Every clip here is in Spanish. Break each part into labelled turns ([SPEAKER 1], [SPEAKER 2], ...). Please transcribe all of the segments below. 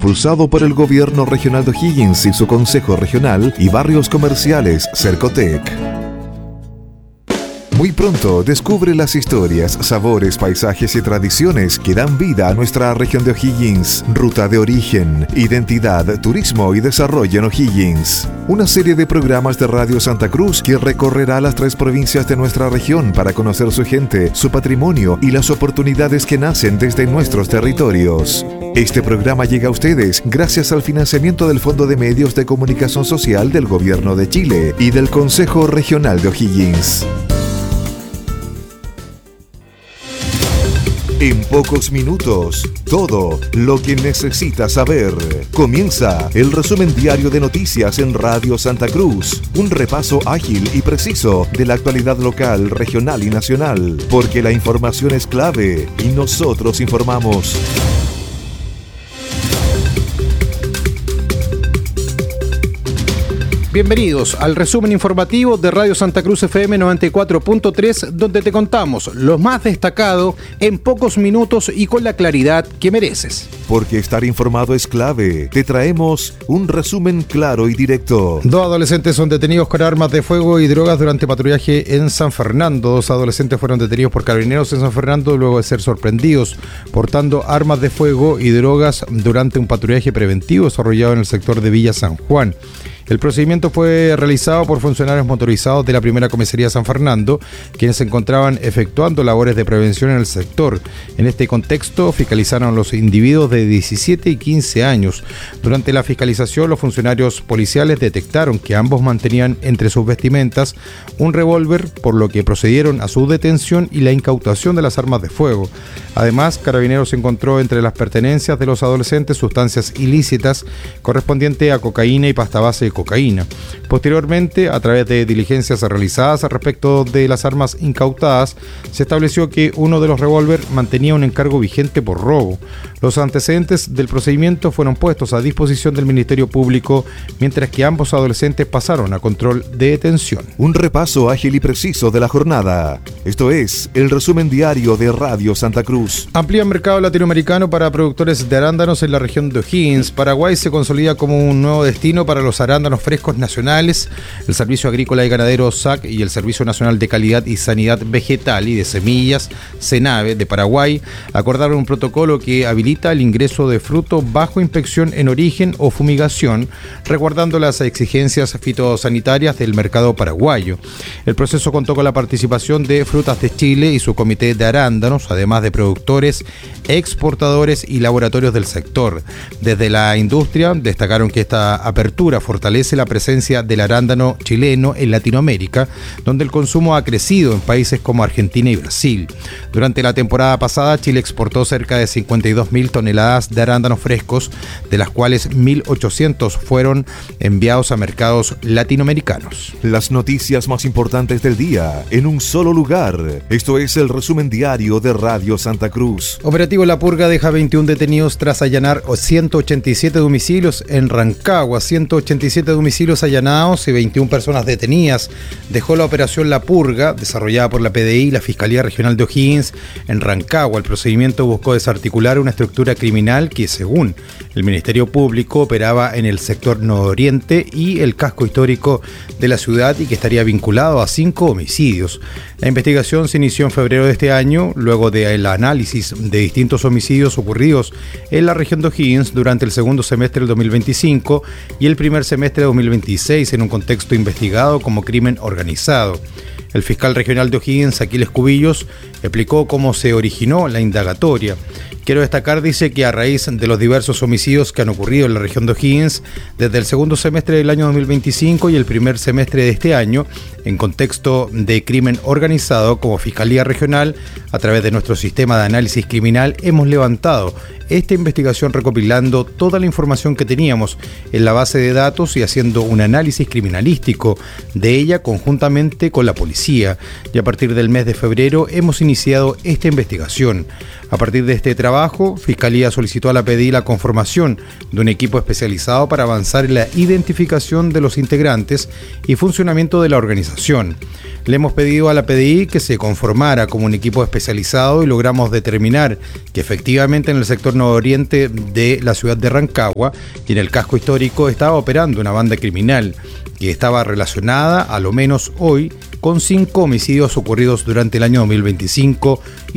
[SPEAKER 1] impulsado por el Gobierno Regional de O'Higgins y su Consejo Regional y Barrios Comerciales Cercotec. Muy pronto descubre las historias, sabores, paisajes y tradiciones que dan vida a nuestra región de O'Higgins. Ruta de origen, identidad, turismo y desarrollo en O'Higgins. Una serie de programas de Radio Santa Cruz que recorrerá las 3 provincias de nuestra región para conocer su gente, su patrimonio y las oportunidades que nacen desde nuestros territorios. Este programa llega a ustedes gracias al financiamiento del Fondo de Medios de Comunicación Social del Gobierno de Chile y del Consejo Regional de O'Higgins. En pocos minutos, todo lo que necesitas saber. Comienza el resumen diario de noticias en Radio Santa Cruz. Un repaso ágil y preciso de la actualidad local, regional y nacional. Porque la información es clave y nosotros informamos.
[SPEAKER 2] Bienvenidos al resumen informativo de Radio Santa Cruz FM 94.3, donde te contamos lo más destacado en pocos minutos y con la claridad que mereces.
[SPEAKER 1] Porque estar informado es clave. Te traemos un resumen claro y directo.
[SPEAKER 2] 2 adolescentes son detenidos con armas de fuego y drogas durante patrullaje en San Fernando. 2 adolescentes fueron detenidos por carabineros en San Fernando luego de ser sorprendidos portando armas de fuego y drogas durante un patrullaje preventivo desarrollado en el sector de Villa San Juan. El procedimiento fue realizado por funcionarios motorizados de la primera comisaría de San Fernando, quienes se encontraban efectuando labores de prevención en el sector. En este contexto, fiscalizaron a los individuos de 17 y 15 años. Durante la fiscalización, los funcionarios policiales detectaron que ambos mantenían entre sus vestimentas un revólver, por lo que procedieron a su detención y la incautación de las armas de fuego. Además, Carabineros encontró entre las pertenencias de los adolescentes sustancias ilícitas correspondientes a cocaína y pasta base de cocaína. Posteriormente, a través de diligencias realizadas al respecto de las armas incautadas, se estableció que uno de los revólveres mantenía un encargo vigente por robo. Los antecedentes del procedimiento fueron puestos a disposición del Ministerio Público, mientras que ambos adolescentes pasaron a control de detención.
[SPEAKER 1] Un repaso ágil y preciso de la jornada. Esto es el resumen diario de Radio Santa Cruz.
[SPEAKER 2] Amplía mercado latinoamericano para productores de arándanos en la región de O'Higgins. Paraguay se consolida como un nuevo destino para los arándanos frescos nacionales. El Servicio Agrícola y Ganadero SAC y el Servicio Nacional de Calidad y Sanidad Vegetal y de Semillas, SENAVE, de Paraguay, acordaron un protocolo que habilita el ingreso de fruto bajo inspección en origen o fumigación, resguardando las exigencias fitosanitarias del mercado paraguayo. El proceso contó con la participación de Frutas de Chile y su comité de arándanos, además de productores, exportadores y laboratorios del sector. Desde la industria destacaron que esta apertura fortalece la presencia del arándano chileno en Latinoamérica, donde el consumo ha crecido en países como Argentina y Brasil. Durante la temporada pasada, Chile exportó cerca de 52.000 toneladas de arándanos frescos, de las cuales 1.800 fueron enviados a mercados latinoamericanos.
[SPEAKER 1] Las noticias más importantes del día en un solo lugar. Esto es el resumen diario de Radio Santa Cruz.
[SPEAKER 2] Operativo La Purga deja 21 detenidos tras allanar 187 domicilios en Rancagua. 187 domicilios allanados y 21 personas detenidas. Dejó la operación La Purga, desarrollada por la PDI y la Fiscalía Regional de O'Higgins en Rancagua. El procedimiento buscó desarticular una estructura criminal que, según el Ministerio Público, operaba en el sector nororiente y el casco histórico de la ciudad y que estaría vinculado a 5 homicidios. La investigación se inició en febrero de este año, luego del análisis de distintos homicidios ocurridos en la región de O'Higgins durante el segundo semestre del 2025 y el primer semestre de 2026 en un contexto investigado como crimen organizado. El fiscal regional de O'Higgins, Aquiles Cubillos, explicó cómo se originó la indagatoria. Quiero destacar, dice, que a raíz de los diversos homicidios que han ocurrido en la región de O'Higgins desde el segundo semestre del año 2025 y el primer semestre de este año, en contexto de crimen organizado, como Fiscalía Regional, a través de nuestro sistema de análisis criminal, hemos levantado esta investigación recopilando toda la información que teníamos en la base de datos y haciendo un análisis criminalístico de ella conjuntamente con la policía. policía y a partir del mes de febrero hemos iniciado esta investigación. A partir de este trabajo, Fiscalía solicitó a la PDI la conformación de un equipo especializado para avanzar en la identificación de los integrantes y funcionamiento de la organización. Le hemos pedido a la PDI que se conformara como un equipo especializado y logramos determinar que efectivamente en el sector nororiente de la ciudad de Rancagua y en el casco histórico estaba operando una banda criminal que estaba relacionada, a lo menos hoy, con 5 homicidios ocurridos durante el año 2025 y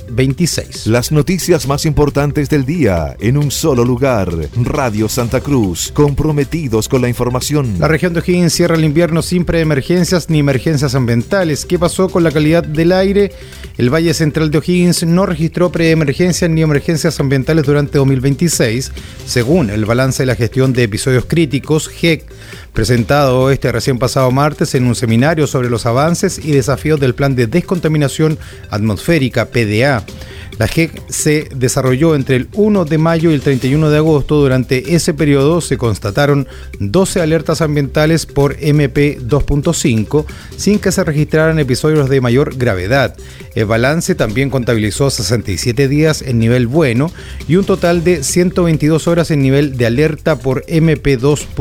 [SPEAKER 2] 2026.
[SPEAKER 1] Las noticias más importantes del día en un solo lugar. Radio Santa Cruz, comprometidos con la información.
[SPEAKER 2] La región de O'Higgins cierra el invierno sin preemergencias ni emergencias ambientales. ¿Qué pasó con la calidad del aire? El Valle Central de O'Higgins no registró preemergencias ni emergencias ambientales durante 2026, según el balance de la gestión de episodios críticos, GEC, presentado este recién pasado martes en un seminario sobre los avances y desafíos del Plan de Descontaminación Atmosférica, PDA. La GEC se desarrolló entre el 1 de mayo y el 31 de agosto. Durante ese periodo se constataron 12 alertas ambientales por MP 2.5 sin que se registraran episodios de mayor gravedad. El balance también contabilizó 67 días en nivel bueno y un total de 122 horas en nivel de alerta por MP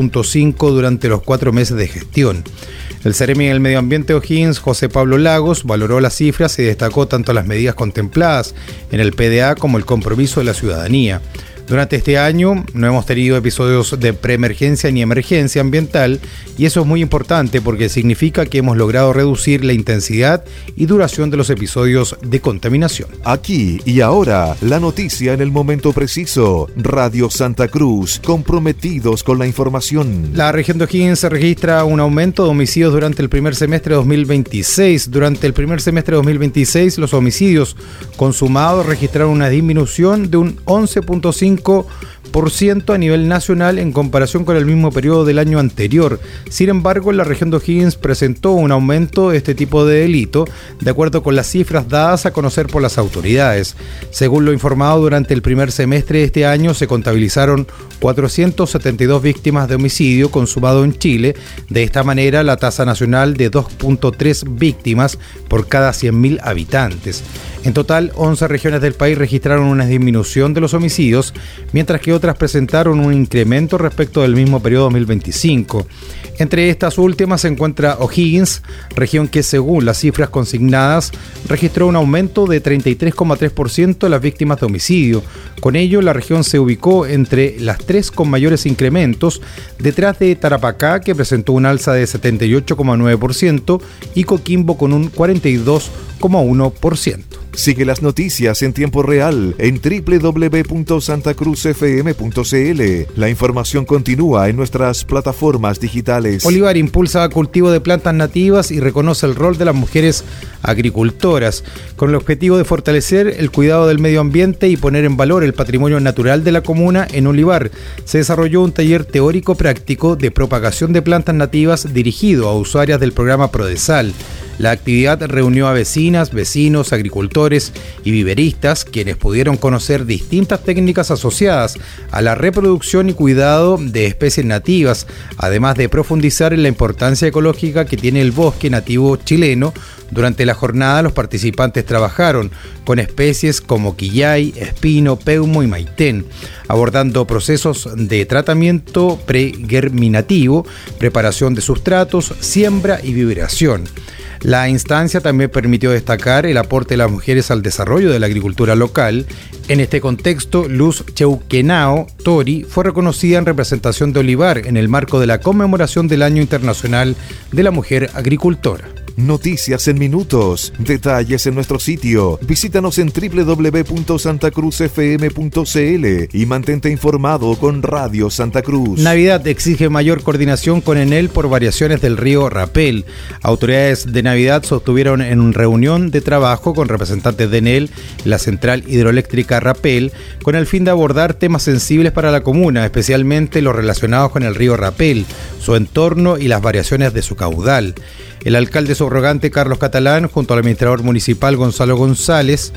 [SPEAKER 2] 2.5 durante los 4 meses de gestión. El Seremi del Medio Ambiente de O'Higgins, José Pablo Lagos, valoró las cifras y destacó tanto las medidas contempladas en el PDA como el compromiso de la ciudadanía. Durante este año no hemos tenido episodios de preemergencia ni emergencia ambiental y eso es muy importante porque significa que hemos logrado reducir la intensidad y duración de los episodios de contaminación.
[SPEAKER 1] Aquí y ahora, la noticia en el momento preciso. Radio Santa Cruz, comprometidos con la información.
[SPEAKER 2] La región de O'Higgins se registra un aumento de homicidios durante el primer semestre de 2026. Durante el primer semestre de 2026, los homicidios consumados registraron una disminución de un 11.5% a nivel nacional en comparación con el mismo periodo del año anterior. Sin embargo, la región de O'Higgins presentó un aumento de este tipo de delito, de acuerdo con las cifras dadas a conocer por las autoridades. Según lo informado, durante el primer semestre de este año se contabilizaron 472 víctimas de homicidio consumado en Chile. De esta manera, la tasa nacional de 2.3 víctimas por cada 100.000 habitantes. En total, 11 regiones del país registraron una disminución de los homicidios, mientras que otras presentaron un incremento respecto del mismo periodo 2025. Entre estas últimas se encuentra O'Higgins, región que según las cifras consignadas registró un aumento de 33,3% de las víctimas de homicidio. Con ello, la región se ubicó entre las 3 con mayores incrementos, detrás de Tarapacá, que presentó un alza de 78,9%, y Coquimbo con un 42,1%.
[SPEAKER 1] Sigue las noticias en tiempo real en www.santacruzfm.cl. La información continúa en nuestras plataformas digitales.
[SPEAKER 2] Olivar impulsa el cultivo de plantas nativas y reconoce el rol de las mujeres agricultoras, con el objetivo de fortalecer el cuidado del medio ambiente y poner en valor el patrimonio natural de la comuna. En Olivar se desarrolló un taller teórico práctico de propagación de plantas nativas dirigido a usuarias del programa Prodesal. La actividad reunió a vecinas, vecinos, agricultores y viveristas, quienes pudieron conocer distintas técnicas asociadas a la reproducción y cuidado de especies nativas, además de profundizar en la importancia ecológica que tiene el bosque nativo chileno. Durante la jornada, los participantes trabajaron con especies como quillay, espino, peumo y maitén, abordando procesos de tratamiento pregerminativo, preparación de sustratos, siembra y vibración. La instancia también permitió destacar el aporte de las mujeres al desarrollo de la agricultura local. En este contexto, Luz Cheuquenao Tori fue reconocida en representación de Olivar en el marco de la conmemoración del Año Internacional de la Mujer Agricultora.
[SPEAKER 1] Noticias en minutos, detalles en nuestro sitio. Visítanos en www.santacruzfm.cl y mantente informado con Radio Santa Cruz.
[SPEAKER 2] Navidad exige mayor coordinación con Enel por variaciones del río Rapel. Autoridades de Navidad sostuvieron en una reunión de trabajo con representantes de Enel en la central hidroeléctrica Rapel con el fin de abordar temas sensibles para la comuna, especialmente los relacionados con el río Rapel, su entorno y las variaciones de su caudal. El alcalde subrogante Carlos Catalán, junto al administrador municipal Gonzalo González,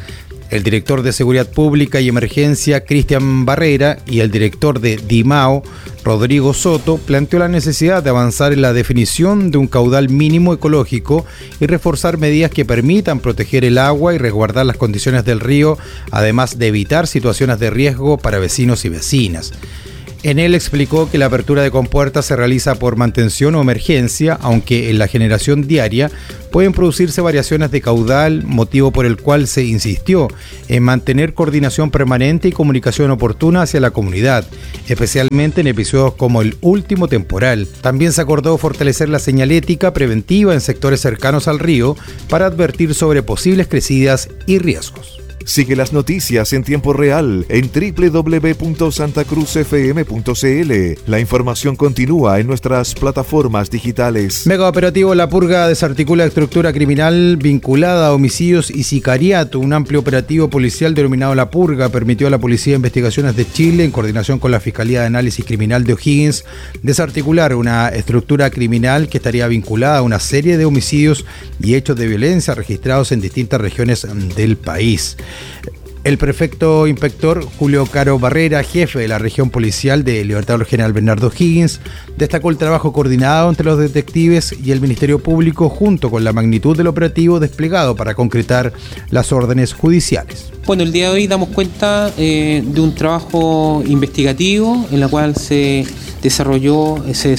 [SPEAKER 2] El director de Seguridad Pública y Emergencia, Cristian Barrera, y el director de DIMAO, Rodrigo Soto, planteó la necesidad de avanzar en la definición de un caudal mínimo ecológico y reforzar medidas que permitan proteger el agua y resguardar las condiciones del río, además de evitar situaciones de riesgo para vecinos y vecinas. En él explicó que la apertura de compuertas se realiza por mantención o emergencia, aunque en la generación diaria pueden producirse variaciones de caudal, motivo por el cual se insistió en mantener coordinación permanente y comunicación oportuna hacia la comunidad, especialmente en episodios como el último temporal. También se acordó fortalecer la señalética preventiva en sectores cercanos al río para advertir sobre posibles crecidas y riesgos.
[SPEAKER 1] Sigue las noticias en tiempo real en www.santacruzfm.cl. La información continúa en nuestras plataformas digitales.
[SPEAKER 2] Mega operativo La Purga desarticula estructura criminal vinculada a homicidios y sicariato. Un amplio operativo policial denominado La Purga permitió a la Policía de Investigaciones de Chile, en coordinación con la Fiscalía de Análisis Criminal de O'Higgins, desarticular una estructura criminal que estaría vinculada a una serie de homicidios y hechos de violencia registrados en distintas regiones del país. El prefecto inspector Julio Caro Barrera, jefe de la región policial de Libertador General Bernardo O'Higgins, destacó el trabajo coordinado entre los detectives y el Ministerio Público junto con la magnitud del operativo desplegado para concretar las órdenes judiciales.
[SPEAKER 3] Bueno, el día de hoy damos cuenta de un trabajo investigativo en la cual se desarrolló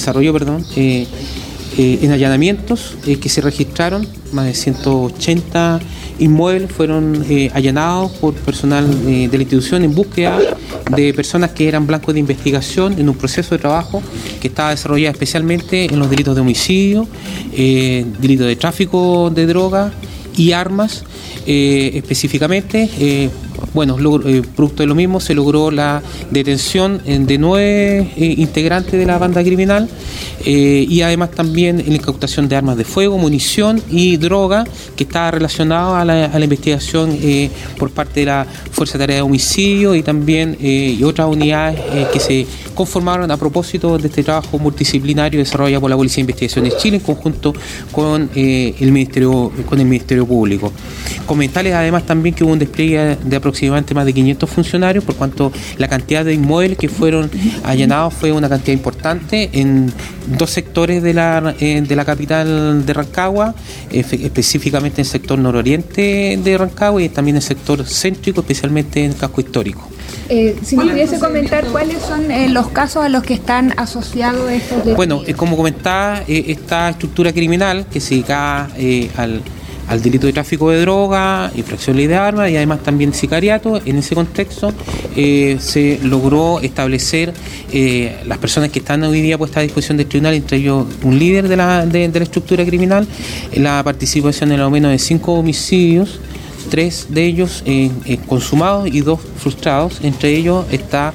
[SPEAKER 3] en allanamientos que se registraron. Más de 180 inmuebles fueron allanados por personal de la institución en búsqueda de personas que eran blancos de investigación en un proceso de trabajo que estaba desarrollado especialmente en los delitos de homicidio, delitos de tráfico de drogas y armas. Específicamente, producto de lo mismo se logró la detención de 9 integrantes de la banda criminal y además también en la incautación de armas de fuego, munición y droga que estaba relacionado a la investigación por parte de la Fuerza de Tarea de Homicidio y también y otras unidades que se conformaron a propósito de este trabajo multidisciplinario desarrollado por la Policía de Investigaciones de Chile en conjunto con el Ministerio Público. Comentarles además también que hubo un despliegue de aproximadamente más de 500 funcionarios, por cuanto la cantidad de inmuebles que fueron allanados fue una cantidad importante en 2 sectores de la capital de Rancagua, específicamente en el sector nororiente de Rancagua y también en el sector céntrico, especialmente en el casco histórico.
[SPEAKER 4] Si me pudiese comentar cuáles son los casos a los que están asociados estos detenidos.
[SPEAKER 3] Bueno, como comentaba, esta estructura criminal que se dedica al delito de tráfico de droga, infracción de ley de armas y además también sicariato. En ese contexto se logró establecer las personas que están hoy día puestas a disposición del tribunal, entre ellos un líder de la estructura criminal, la participación en al menos de 5 homicidios, 3 de ellos consumados y 2 frustrados. Entre ellos está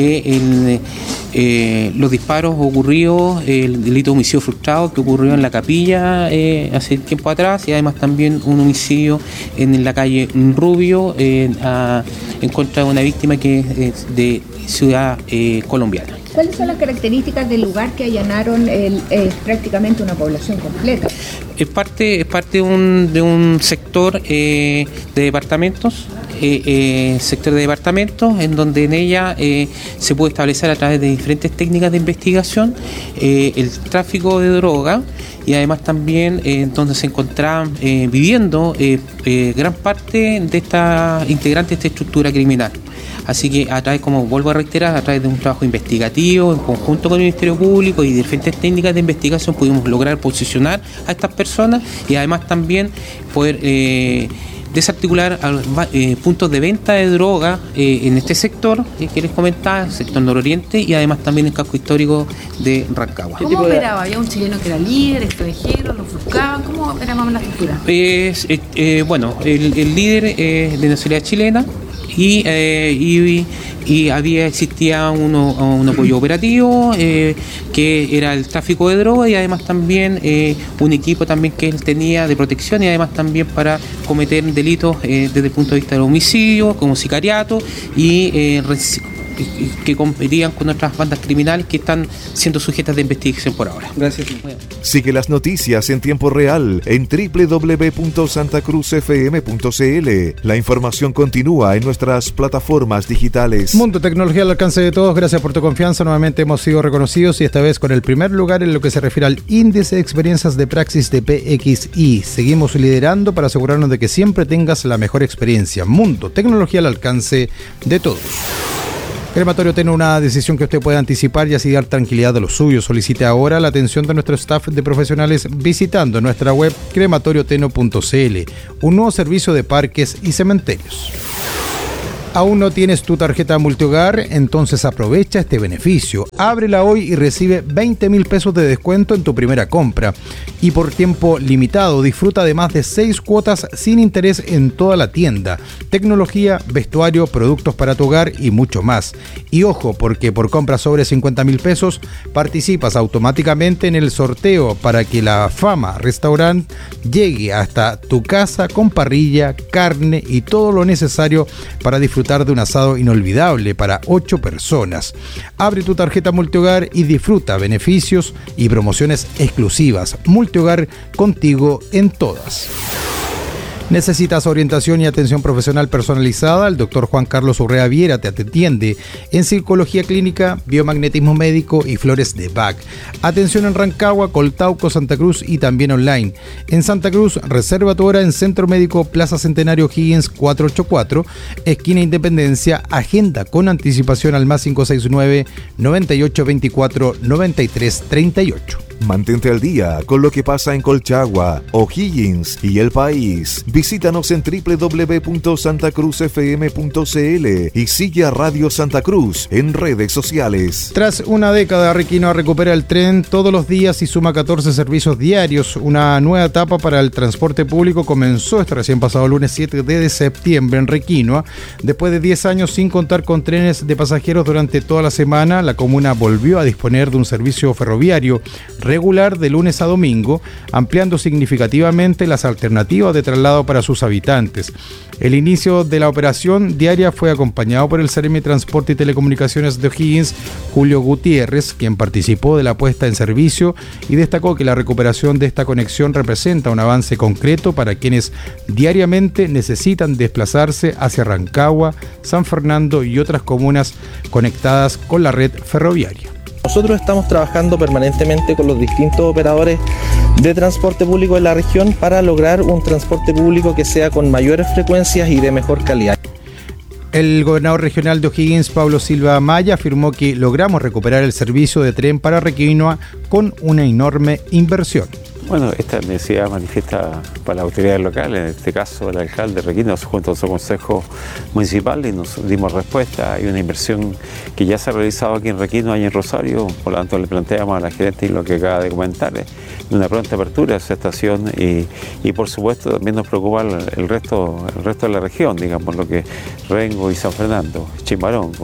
[SPEAKER 3] los disparos ocurridos, el delito de homicidio frustrado que ocurrió en la Capilla hace tiempo atrás y además también un homicidio en la calle Rubio en contra de una víctima que es de ciudad colombiana.
[SPEAKER 4] ¿Cuáles son las características del lugar que allanaron prácticamente una población completa?
[SPEAKER 3] Es parte de un sector de departamentos, en donde en ella se puede establecer a través de diferentes técnicas de investigación el tráfico de droga y además también donde se encontraban viviendo gran parte de esta integrante de esta estructura criminal. Así que a través, como vuelvo a reiterar, a través de un trabajo investigativo en conjunto con el Ministerio Público y diferentes técnicas de investigación pudimos lograr posicionar a estas personas y además también poder desarticular puntos de venta de droga en este sector que les comentaba, el sector nororiente y además también el casco histórico de Rancagua.
[SPEAKER 5] ¿Cómo operaba? ¿Había un chileno que era líder, extranjero, lo buscaban? ¿Cómo era más o menos la estructura?
[SPEAKER 3] El líder de nacionalidad chilena y existía un apoyo operativo que era el tráfico de droga y además también un equipo también que él tenía de protección y además también para cometer delitos desde el punto de vista del homicidio como sicariato y que competirían con otras bandas criminales que están siendo sujetas de investigación por ahora.
[SPEAKER 2] Gracias.
[SPEAKER 1] Sigue las noticias en tiempo real en www.santacruzfm.cl. La información continúa en nuestras plataformas digitales.
[SPEAKER 2] Mundo Tecnología al alcance de todos. Gracias por tu confianza. Nuevamente hemos sido reconocidos y esta vez con el primer lugar en lo que se refiere al índice de experiencias de praxis de PXI. Seguimos liderando para asegurarnos de que siempre tengas la mejor experiencia. Mundo Tecnología al alcance de todos. Crematorio Teno, una decisión que usted puede anticipar y así dar tranquilidad a los suyos. Solicite ahora la atención de nuestro staff de profesionales visitando nuestra web crematorioteno.cl, un nuevo servicio de parques y cementerios. ¿Aún no tienes tu tarjeta multihogar? Entonces aprovecha este beneficio. Ábrela hoy y recibe 20.000 pesos de descuento en tu primera compra. Y por tiempo limitado, disfruta de más de 6 cuotas sin interés en toda la tienda. Tecnología, vestuario, productos para tu hogar y mucho más. Y ojo, porque por compras sobre 50.000 pesos, participas automáticamente en el sorteo para que la Fama Restaurant llegue hasta tu casa con parrilla, carne y todo lo necesario para disfrutar de un asado inolvidable para 8 personas. Abre tu tarjeta multihogar y disfruta beneficios y promociones exclusivas. Multihogar, contigo en todas. ¿Necesitas orientación y atención profesional personalizada? El Dr. Juan Carlos Urrea Viera te atiende en psicología clínica, biomagnetismo médico y flores de Bach. Atención en Rancagua, Coltauco, Santa Cruz y también online. En Santa Cruz, reserva tu hora en Centro Médico Plaza Centenario Higgins 484, esquina Independencia. Agenda con anticipación al más 569 9824 9338.
[SPEAKER 1] Mantente al día con lo que pasa en Colchagua, O'Higgins y el país. Visítanos en www.santacruzfm.cl y sigue a Radio Santa Cruz en redes sociales.
[SPEAKER 2] Tras una década, Requinoa recupera el tren todos los días y suma 14 servicios diarios. Una nueva etapa para el transporte público comenzó este recién pasado lunes 7 de septiembre en Requinoa. Después de 10 años sin contar con trenes de pasajeros durante toda la semana, la comuna volvió a disponer de un servicio ferroviario regular de lunes a domingo, ampliando significativamente las alternativas de traslado para sus habitantes. El inicio de la operación diaria fue acompañado por el Seremi de Transporte y Telecomunicaciones de O'Higgins, Julio Gutiérrez, quien participó de la puesta en servicio y destacó que la recuperación de esta conexión representa un avance concreto para quienes diariamente necesitan desplazarse hacia Rancagua, San Fernando y otras comunas conectadas con la red ferroviaria.
[SPEAKER 6] Nosotros estamos trabajando permanentemente con los distintos operadores de transporte público de la región para lograr un transporte público que sea con mayores frecuencias y de mejor calidad.
[SPEAKER 2] El gobernador regional de O'Higgins, Pablo Silva Maya, afirmó que logramos recuperar el servicio de tren para Requinoa con una enorme inversión.
[SPEAKER 7] Bueno, esta necesidad manifiesta para las autoridades locales, en este caso el alcalde de Requinoa junto a su consejo municipal, y nos dimos respuesta. Hay una inversión que ya se ha realizado aquí en Requinoa y en Rosario, por lo tanto le planteamos a la gerente lo que acaba de comentar, de una pronta apertura de esa estación y por supuesto también nos preocupa el resto de la región, digamos lo que Rengo y San Fernando, Chimbarongo.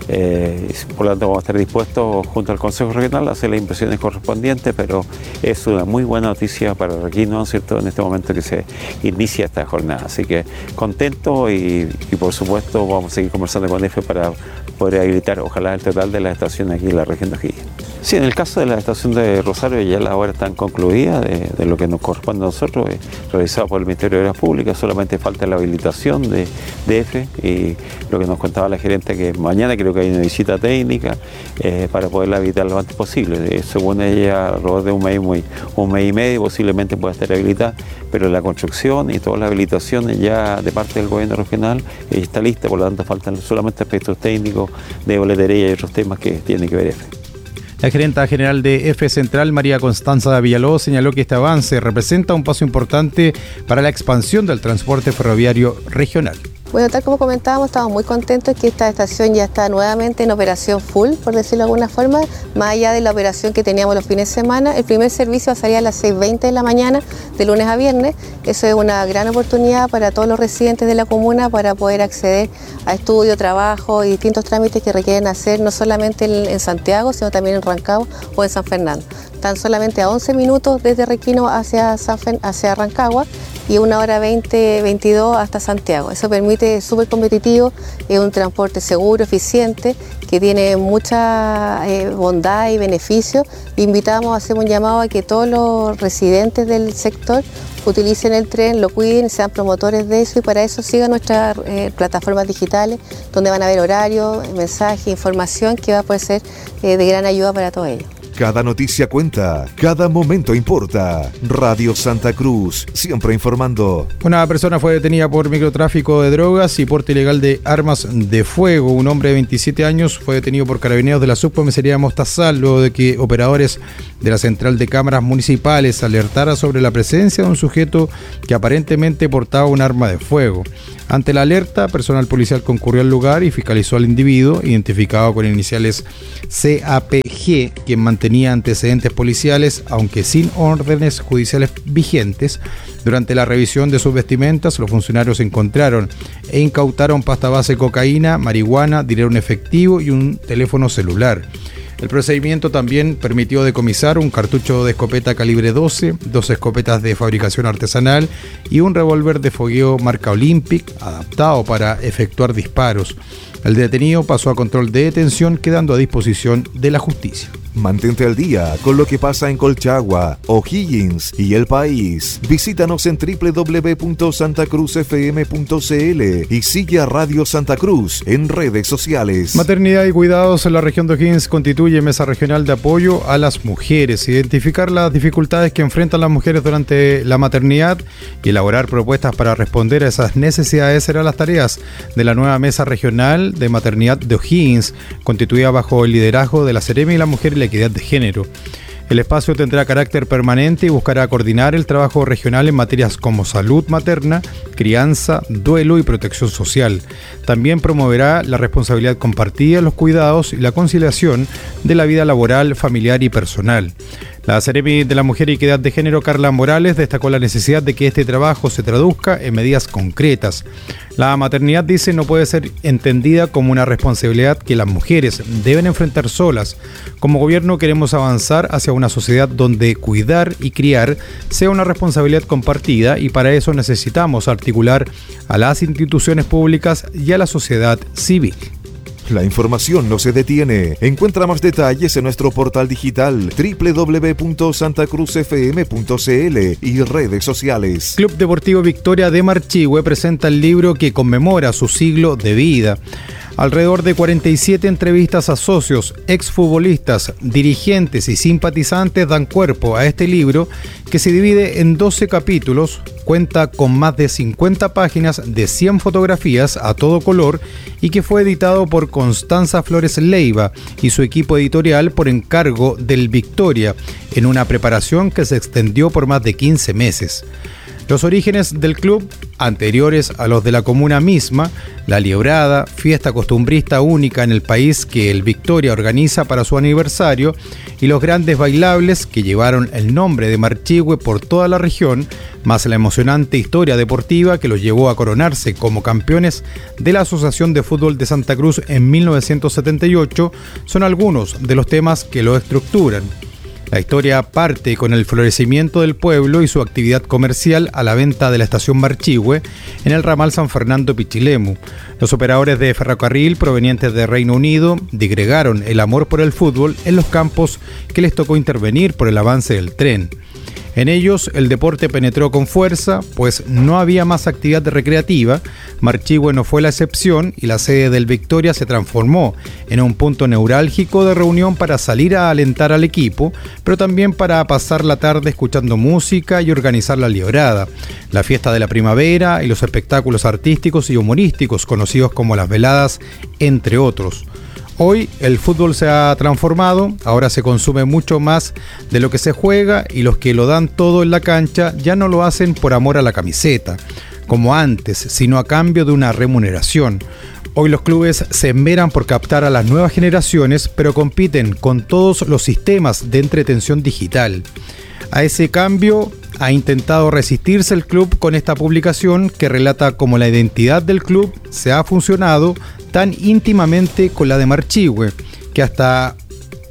[SPEAKER 7] Por lo tanto vamos a estar dispuestos junto al Consejo Regional a hacer las inversiones correspondientes, pero es una muy buena noticia para Requinoa, ¿cierto?, en este momento que se inicia esta jornada. Así que contento y por supuesto vamos a seguir conversando con EFE para poder habilitar ojalá el total de las estaciones aquí en la región de O'Higgins. Sí, en el caso de la estación de Rosario ya las obras están concluidas de lo que nos corresponde a nosotros, realizado por el Ministerio de Obras Públicas, solamente falta la habilitación de EFE y lo que nos contaba la gerente que mañana creo que hay una visita técnica para poderla habilitar lo antes posible. Según ella, alrededor de un mes y medio posiblemente pueda estar habilitada, pero la construcción y todas las habilitaciones ya de parte del gobierno regional está lista, por lo tanto faltan solamente aspectos técnicos de boletería y otros temas que tienen que ver EFE.
[SPEAKER 2] La gerenta general de EFE Central, María Constanza Villalobos, señaló que este avance representa un paso importante para la expansión del transporte ferroviario regional.
[SPEAKER 8] Bueno, tal como comentábamos, estamos muy contentos que esta estación ya está nuevamente en operación full, por decirlo de alguna forma, más allá de la operación que teníamos los fines de semana. El primer servicio salía a las 6:20 de la mañana, de lunes a viernes. Eso es una gran oportunidad para todos los residentes de la comuna para poder acceder a estudio, trabajo y distintos trámites que requieren hacer, no solamente en Santiago, sino también en Rancagua o en San Fernando. Están solamente a 11 minutos desde Requinoa hacia Rancagua, y 1 hora 22 hasta Santiago. Eso permite, es súper competitivo, es un transporte seguro, eficiente, que tiene mucha bondad y beneficio. Invitamos, hacemos un llamado a que todos los residentes del sector utilicen el tren, lo cuiden, sean promotores de eso, y para eso sigan nuestras plataformas digitales, donde van a ver horarios, mensajes, información que va a poder ser de gran ayuda para todos ellos.
[SPEAKER 1] Cada noticia cuenta, cada momento importa. Radio Santa Cruz, siempre informando.
[SPEAKER 2] Una persona fue detenida por microtráfico de drogas y porte ilegal de armas de fuego. Un hombre de 27 años fue detenido por carabineros de la subcomisaría de Mostazal luego de que operadores de la central de cámaras municipales alertaran sobre la presencia de un sujeto que aparentemente portaba un arma de fuego. Ante la alerta, personal policial concurrió al lugar y fiscalizó al individuo, identificado con iniciales CAPG, quien mantenía antecedentes policiales, aunque sin órdenes judiciales vigentes. Durante la revisión de sus vestimentas, los funcionarios encontraron e incautaron pasta base de cocaína, marihuana, dinero en efectivo y un teléfono celular. El procedimiento también permitió decomisar un cartucho de escopeta calibre 12, 2 escopetas de fabricación artesanal y un revólver de fogueo marca Olympic adaptado para efectuar disparos. El detenido pasó a control de detención, quedando a disposición de la justicia.
[SPEAKER 1] Mantente al día con lo que pasa en Colchagua, O'Higgins y el país. Visítanos en www.santacruzfm.cl y sigue a Radio Santa Cruz en redes sociales.
[SPEAKER 2] Maternidad y cuidados en la región de O'Higgins constituye mesa regional de apoyo a las mujeres. Identificar las dificultades que enfrentan las mujeres durante la maternidad y elaborar propuestas para responder a esas necesidades serán las tareas de la nueva mesa regional de maternidad de O'Higgins, constituida bajo el liderazgo de la Seremi y la Mujer y la Equidad de Género. El espacio tendrá carácter permanente y buscará coordinar el trabajo regional en materias como salud materna, crianza, duelo y protección social. También promoverá la responsabilidad compartida, los cuidados y la conciliación de la vida laboral, familiar y personal. La Seremi de la Mujer y Equidad de Género, Carla Morales, destacó la necesidad de que este trabajo se traduzca en medidas concretas. La maternidad, dice, no puede ser entendida como una responsabilidad que las mujeres deben enfrentar solas. Como gobierno queremos avanzar hacia una sociedad donde cuidar y criar sea una responsabilidad compartida, y para eso necesitamos articular a las instituciones públicas y a la sociedad civil.
[SPEAKER 1] La información no se detiene. Encuentra más detalles en nuestro portal digital www.santacruzfm.cl y redes sociales.
[SPEAKER 2] Club Deportivo Victoria de Marchihue presenta el libro que conmemora su siglo de vida. Alrededor de 47 entrevistas a socios, exfutbolistas, dirigentes y simpatizantes dan cuerpo a este libro, que se divide en 12 capítulos, cuenta con más de 50 páginas de 100 fotografías a todo color y que fue editado por Constanza Flores Leiva y su equipo editorial por encargo del Victoria, en una preparación que se extendió por más de 15 meses. Los orígenes del club, anteriores a los de la comuna misma, la Liebrada, fiesta costumbrista única en el país que el Victoria organiza para su aniversario, y los grandes bailables que llevaron el nombre de Marchihue por toda la región, más la emocionante historia deportiva que los llevó a coronarse como campeones de la Asociación de Fútbol de Santa Cruz en 1978, son algunos de los temas que lo estructuran. La historia parte con el florecimiento del pueblo y su actividad comercial a la venta de la estación Marchihue en el ramal San Fernando-Pichilemu. Los operadores de ferrocarril provenientes de Reino Unido digregaron el amor por el fútbol en los campos que les tocó intervenir por el avance del tren. En ellos el deporte penetró con fuerza, pues no había más actividad recreativa. Marchihue no fue la excepción y la sede del Victoria se transformó en un punto neurálgico de reunión para salir a alentar al equipo, pero también para pasar la tarde escuchando música y organizar la Liebrada, la fiesta de la primavera y los espectáculos artísticos y humorísticos conocidos como las veladas, entre otros. Hoy el fútbol se ha transformado, ahora se consume mucho más de lo que se juega, y los que lo dan todo en la cancha ya no lo hacen por amor a la camiseta, como antes, sino a cambio de una remuneración. Hoy los clubes se esmeran por captar a las nuevas generaciones, pero compiten con todos los sistemas de entretención digital. A ese cambio ha intentado resistirse el club con esta publicación que relata cómo la identidad del club se ha fusionado tan íntimamente con la de Marchihue, que hasta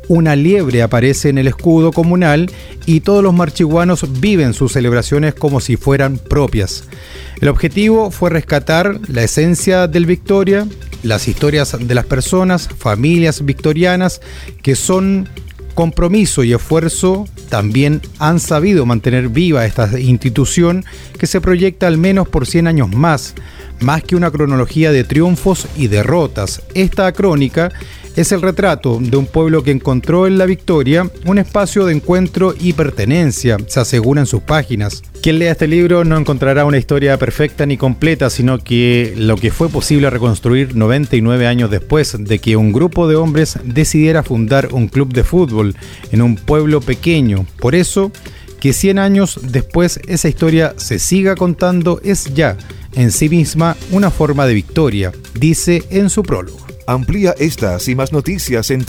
[SPEAKER 2] Una liebre aparece en el escudo comunal y todos los marchiguanos viven sus celebraciones como si fueran propias. El objetivo fue rescatar la esencia del Victoria, las historias de las personas, familias victorianas que son compromiso y esfuerzo. También han sabido mantener viva esta institución que se proyecta al menos por 100 años más que una cronología de triunfos y derrotas. Esta crónica es el retrato de un pueblo que encontró en la Victoria un espacio de encuentro y pertenencia, se asegura en sus páginas. Quien lea este libro no encontrará una historia perfecta ni completa, sino que lo que fue posible reconstruir 99 años después de que un grupo de hombres decidiera fundar un club de fútbol en un pueblo pequeño. Por eso, que 100 años después esa historia se siga contando es ya en sí misma una forma de victoria, dice en su prólogo.
[SPEAKER 1] Amplía estas y más noticias en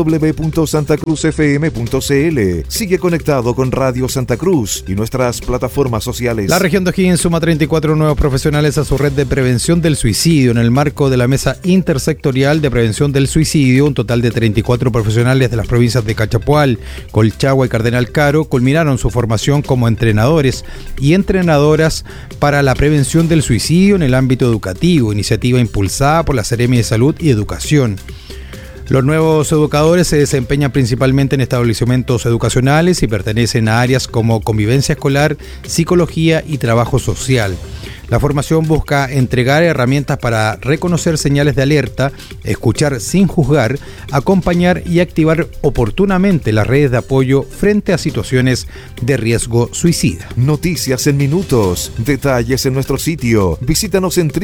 [SPEAKER 1] www.santacruzfm.cl. Sigue conectado con Radio Santa Cruz y nuestras plataformas sociales.
[SPEAKER 2] La región de O'Higgins suma 34 nuevos profesionales a su red de prevención del suicidio. En el marco de la Mesa Intersectorial de Prevención del Suicidio, un total de 34 profesionales de las provincias de Cachapoal, Colchagua y Cardenal Caro culminaron su formación como entrenadores y entrenadoras para la prevención del suicidio en el ámbito educativo, iniciativa impulsada por la Seremi de Salud y Educación. Los nuevos educadores se desempeñan principalmente en establecimientos educacionales y pertenecen a áreas como convivencia escolar, psicología y trabajo social. La formación busca entregar herramientas para reconocer señales de alerta, escuchar sin juzgar, acompañar y activar oportunamente las redes de apoyo frente a situaciones de riesgo suicida.
[SPEAKER 1] Noticias en minutos, detalles en nuestro sitio. Visítanos en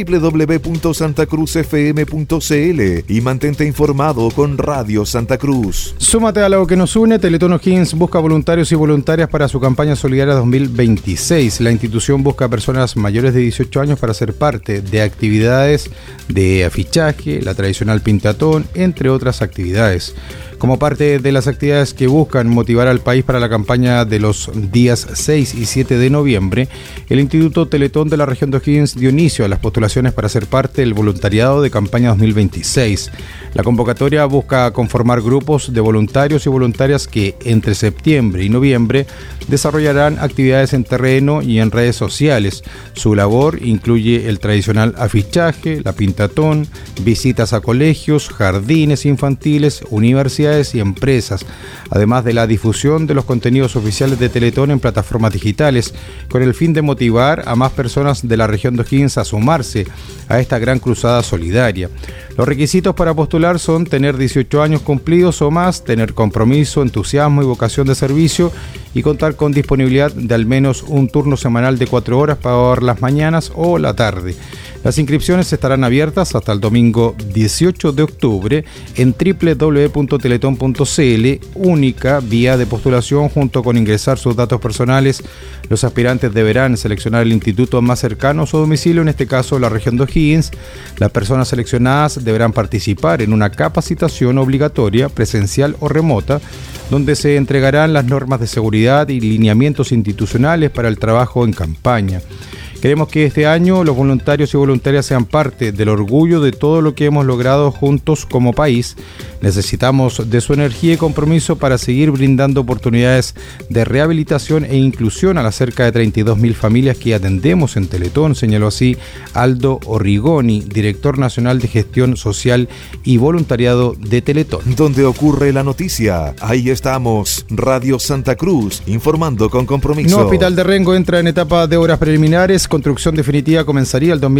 [SPEAKER 1] www.santacruzfm.cl y mantente informado con Radio Santa Cruz.
[SPEAKER 2] Súmate a lo que nos une. Teletón O'Higgins busca voluntarios y voluntarias para su campaña solidaria 2026. La institución busca personas mayores de 18 años para ser parte de actividades de afichaje, la tradicional pintatón, entre otras actividades. Como parte de las actividades que buscan motivar al país para la campaña de los días 6 y 7 de noviembre, el Instituto Teletón de la región de O'Higgins dio inicio a las postulaciones para ser parte del voluntariado de campaña 2026. La convocatoria busca conformar grupos de voluntarios y voluntarias que entre septiembre y noviembre desarrollarán actividades en terreno y en redes sociales. Su labor incluye el tradicional afichaje, la pintatón, visitas a colegios, jardines infantiles, universidades y empresas, además de la difusión de los contenidos oficiales de Teletón en plataformas digitales, con el fin de motivar a más personas de la región de O'Higgins a sumarse a esta gran cruzada solidaria. Los requisitos para postular son tener 18 años cumplidos o más, tener compromiso, entusiasmo y vocación de servicio y contar con disponibilidad de al menos un turno semanal de 4 horas para las mañanas o la tarde. Las inscripciones estarán abiertas hasta el domingo 18 de octubre en www.teleton.cl, única vía de postulación. Junto con ingresar sus datos personales, los aspirantes deberán seleccionar el instituto más cercano a su domicilio, en este caso la región de O'Higgins. Las personas seleccionadas deberán participar en una capacitación obligatoria, presencial o remota, donde se entregarán las normas de seguridad y lineamientos institucionales para el trabajo en campaña. Queremos que este año los voluntarios y voluntarias sean parte del orgullo de todo lo que hemos logrado juntos como país. Necesitamos de su energía y compromiso para seguir brindando oportunidades de rehabilitación e inclusión a las cerca de 32.000 familias que atendemos en Teletón, señaló así Aldo Orrigoni, director nacional de gestión social y voluntariado de Teletón.
[SPEAKER 1] Donde ocurre la noticia, ahí estamos. Radio Santa Cruz, informando con compromiso.
[SPEAKER 2] Nuevo Hospital de Rengo entra en etapa de obras preliminares. Construcción definitiva comenzaría el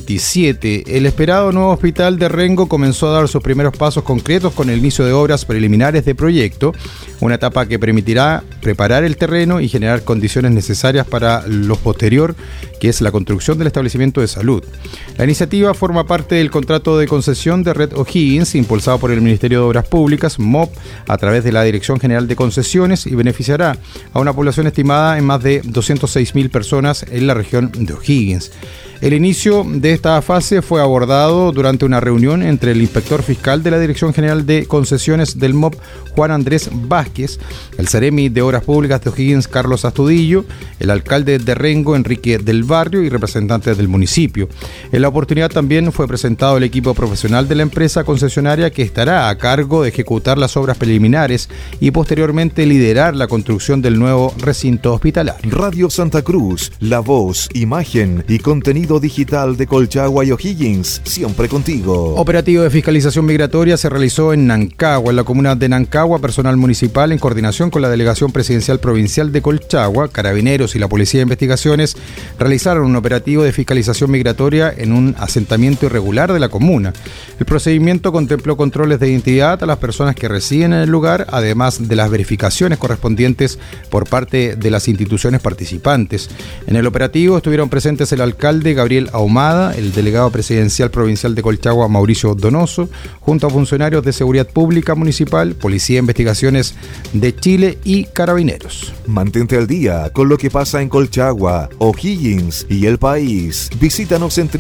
[SPEAKER 2] 2027. El esperado nuevo hospital de Rengo comenzó a dar sus primeros pasos concretos con el inicio de obras preliminares de proyecto, una etapa que permitirá preparar el terreno y generar condiciones necesarias para lo posterior, que es la construcción del establecimiento de salud. La iniciativa forma parte del contrato de concesión de Red O'Higgins, impulsado por el Ministerio de Obras Públicas, MOP, a través de la Dirección General de Concesiones, y beneficiará a una población estimada en más de 206.000 personas en la región de O'Higgins. El inicio de esta fase fue abordado durante una reunión entre el inspector fiscal de la Dirección General de Concesiones del MOP, Juan Andrés Vázquez, el Seremi de Obras Públicas de O'Higgins, Carlos Astudillo, el alcalde de Rengo, Enrique del Barrio, y representantes del municipio. En la oportunidad también fue presentado el equipo profesional de la empresa concesionaria que estará a cargo de ejecutar las obras preliminares y posteriormente liderar la construcción del nuevo recinto hospitalario.
[SPEAKER 1] Radio Santa Cruz, la voz, imagen y contenido digital de Colchagua y O'Higgins, siempre contigo.
[SPEAKER 2] Operativo de fiscalización migratoria se realizó en Nancagua, en la comuna de Nancagua. Personal municipal, en coordinación con la Delegación Presidencial Provincial de Colchagua, Carabineros y la Policía de Investigaciones, realizaron un operativo de fiscalización migratoria en un asentamiento irregular de la comuna. El procedimiento contempló controles de identidad a las personas que residen en el lugar, además de las verificaciones correspondientes por parte de las instituciones participantes. En el operativo estuvieron presentes el alcalde Gabriel Ahumada, el delegado presidencial provincial de Colchagua Mauricio Donoso, junto a funcionarios de Seguridad Pública Municipal, Policía de Investigaciones de Chile y Carabineros.
[SPEAKER 1] Mantente al día con lo que pasa en Colchagua, O'Higgins y el país. Visítanos en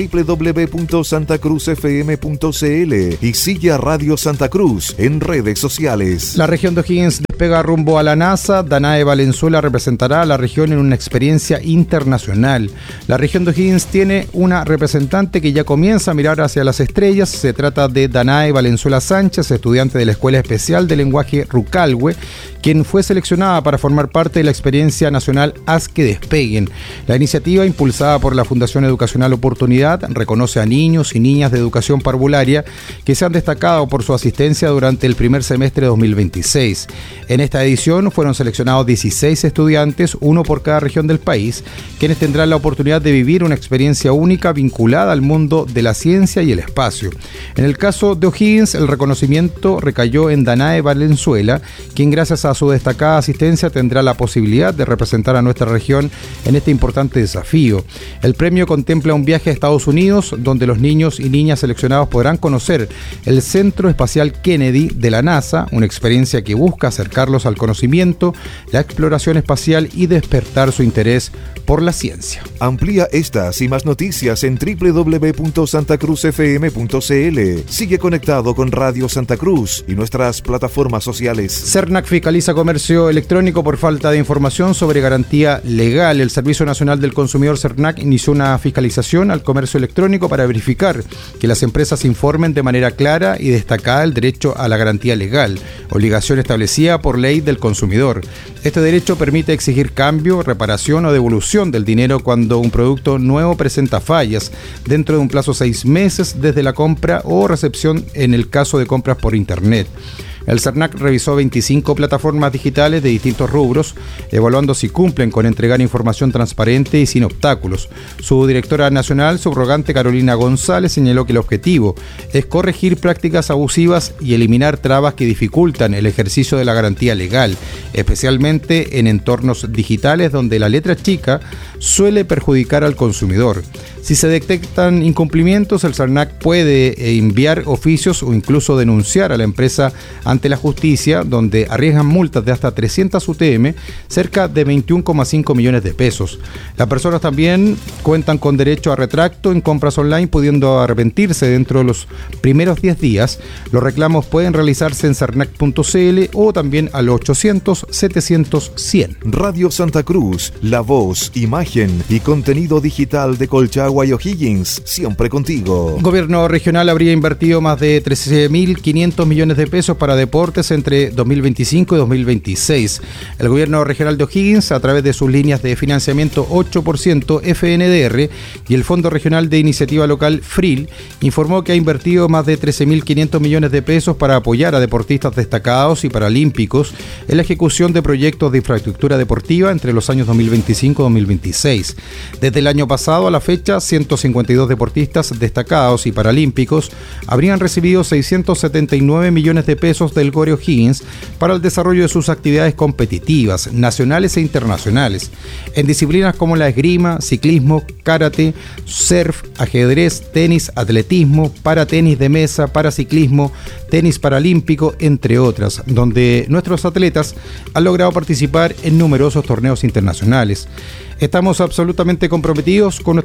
[SPEAKER 1] www.santacruzfm.cl y sigue a Radio Santa Cruz en redes sociales.
[SPEAKER 2] La región de O'Higgins despega rumbo a la NASA. Danae Valenzuela representará a la región en una experiencia internacional. La región de O'Higgins tiene una representante que ya comienza a mirar hacia las estrellas. Se trata de Danae Valenzuela Sánchez, estudiante de la Escuela Especial de Lenguaje Rucalhue, quien fue seleccionada para formar parte de la experiencia nacional Haz que Despeguen. La iniciativa, impulsada por la Fundación Educacional Oportunidad, reconoce a niños y niñas de educación parvularia que se han destacado por su asistencia durante el primer semestre de 2026. En esta edición fueron seleccionados 16 estudiantes, uno por cada región del país, quienes tendrán la oportunidad de vivir una experiencia única vinculada al mundo de la ciencia y el espacio. En el caso de O'Higgins, el reconocimiento recayó en Danae Valenzuela, quien gracias a su destacada asistencia tendrá la posibilidad de representar a nuestra región en este importante desafío. El premio contempla un viaje a Estados Unidos, donde los niños y niñas seleccionados podrán conocer el Centro Espacial Kennedy de la NASA, una experiencia que busca acercarlos al conocimiento, la exploración espacial y despertar su interés por la ciencia.
[SPEAKER 1] Amplía estas y más noticias en www.santacruzfm.cl. Sigue conectado con Radio Santa Cruz y nuestras plataformas sociales.
[SPEAKER 2] CERNAC fiscaliza comercio electrónico por falta de información sobre garantía legal. El Servicio Nacional del Consumidor CERNAC inició una fiscalización al comercio electrónico para verificar que las empresas informen de manera clara y destacada el derecho a la garantía legal, obligación establecida por ley del consumidor. Este derecho permite exigir cambio, reparación o devolución del dinero cuando un producto nuevo presenta fallas dentro de un plazo de 6 meses desde la compra o recepción en el caso de compras por Internet. El CERNAC revisó 25 plataformas digitales de distintos rubros, evaluando si cumplen con entregar información transparente y sin obstáculos. Su directora nacional, subrogante Carolina González, señaló que el objetivo es corregir prácticas abusivas y eliminar trabas que dificultan el ejercicio de la garantía legal, especialmente en entornos digitales donde la letra chica suele perjudicar al consumidor. Si se detectan incumplimientos, el CERNAC puede enviar oficios o incluso denunciar a la empresa ante la justicia, donde arriesgan multas de hasta 300 UTM, cerca de 21,5 millones de pesos. Las personas también cuentan con derecho a retracto en compras online, pudiendo arrepentirse dentro de los primeros 10 días. Los reclamos pueden realizarse en cernac.cl o también al 800-700-100.
[SPEAKER 1] Radio Santa Cruz, la voz, imagen y contenido digital de Colchagua y O'Higgins, siempre contigo.
[SPEAKER 2] Gobierno regional habría invertido más de 13.500 millones de pesos para deportes entre 2025 y 2026. El gobierno regional de O'Higgins, a través de sus líneas de financiamiento 8% FNDR y el Fondo Regional de Iniciativa Local FRIL, informó que ha invertido más de 13.500 millones de pesos para apoyar a deportistas destacados y paralímpicos en la ejecución de proyectos de infraestructura deportiva entre los años 2025 y 2026. Desde el año pasado a la fecha, 152 deportistas destacados y paralímpicos habrían recibido 679 millones de pesos del GORE O'Higgins para el desarrollo de sus actividades competitivas, nacionales e internacionales, en disciplinas como la esgrima, ciclismo, karate, surf, ajedrez, tenis, atletismo, paratenis de mesa, paraciclismo, tenis paralímpico, entre otras, donde nuestros atletas han logrado participar en numerosos torneos internacionales. Estamos absolutamente comprometidos con nuestros deportistas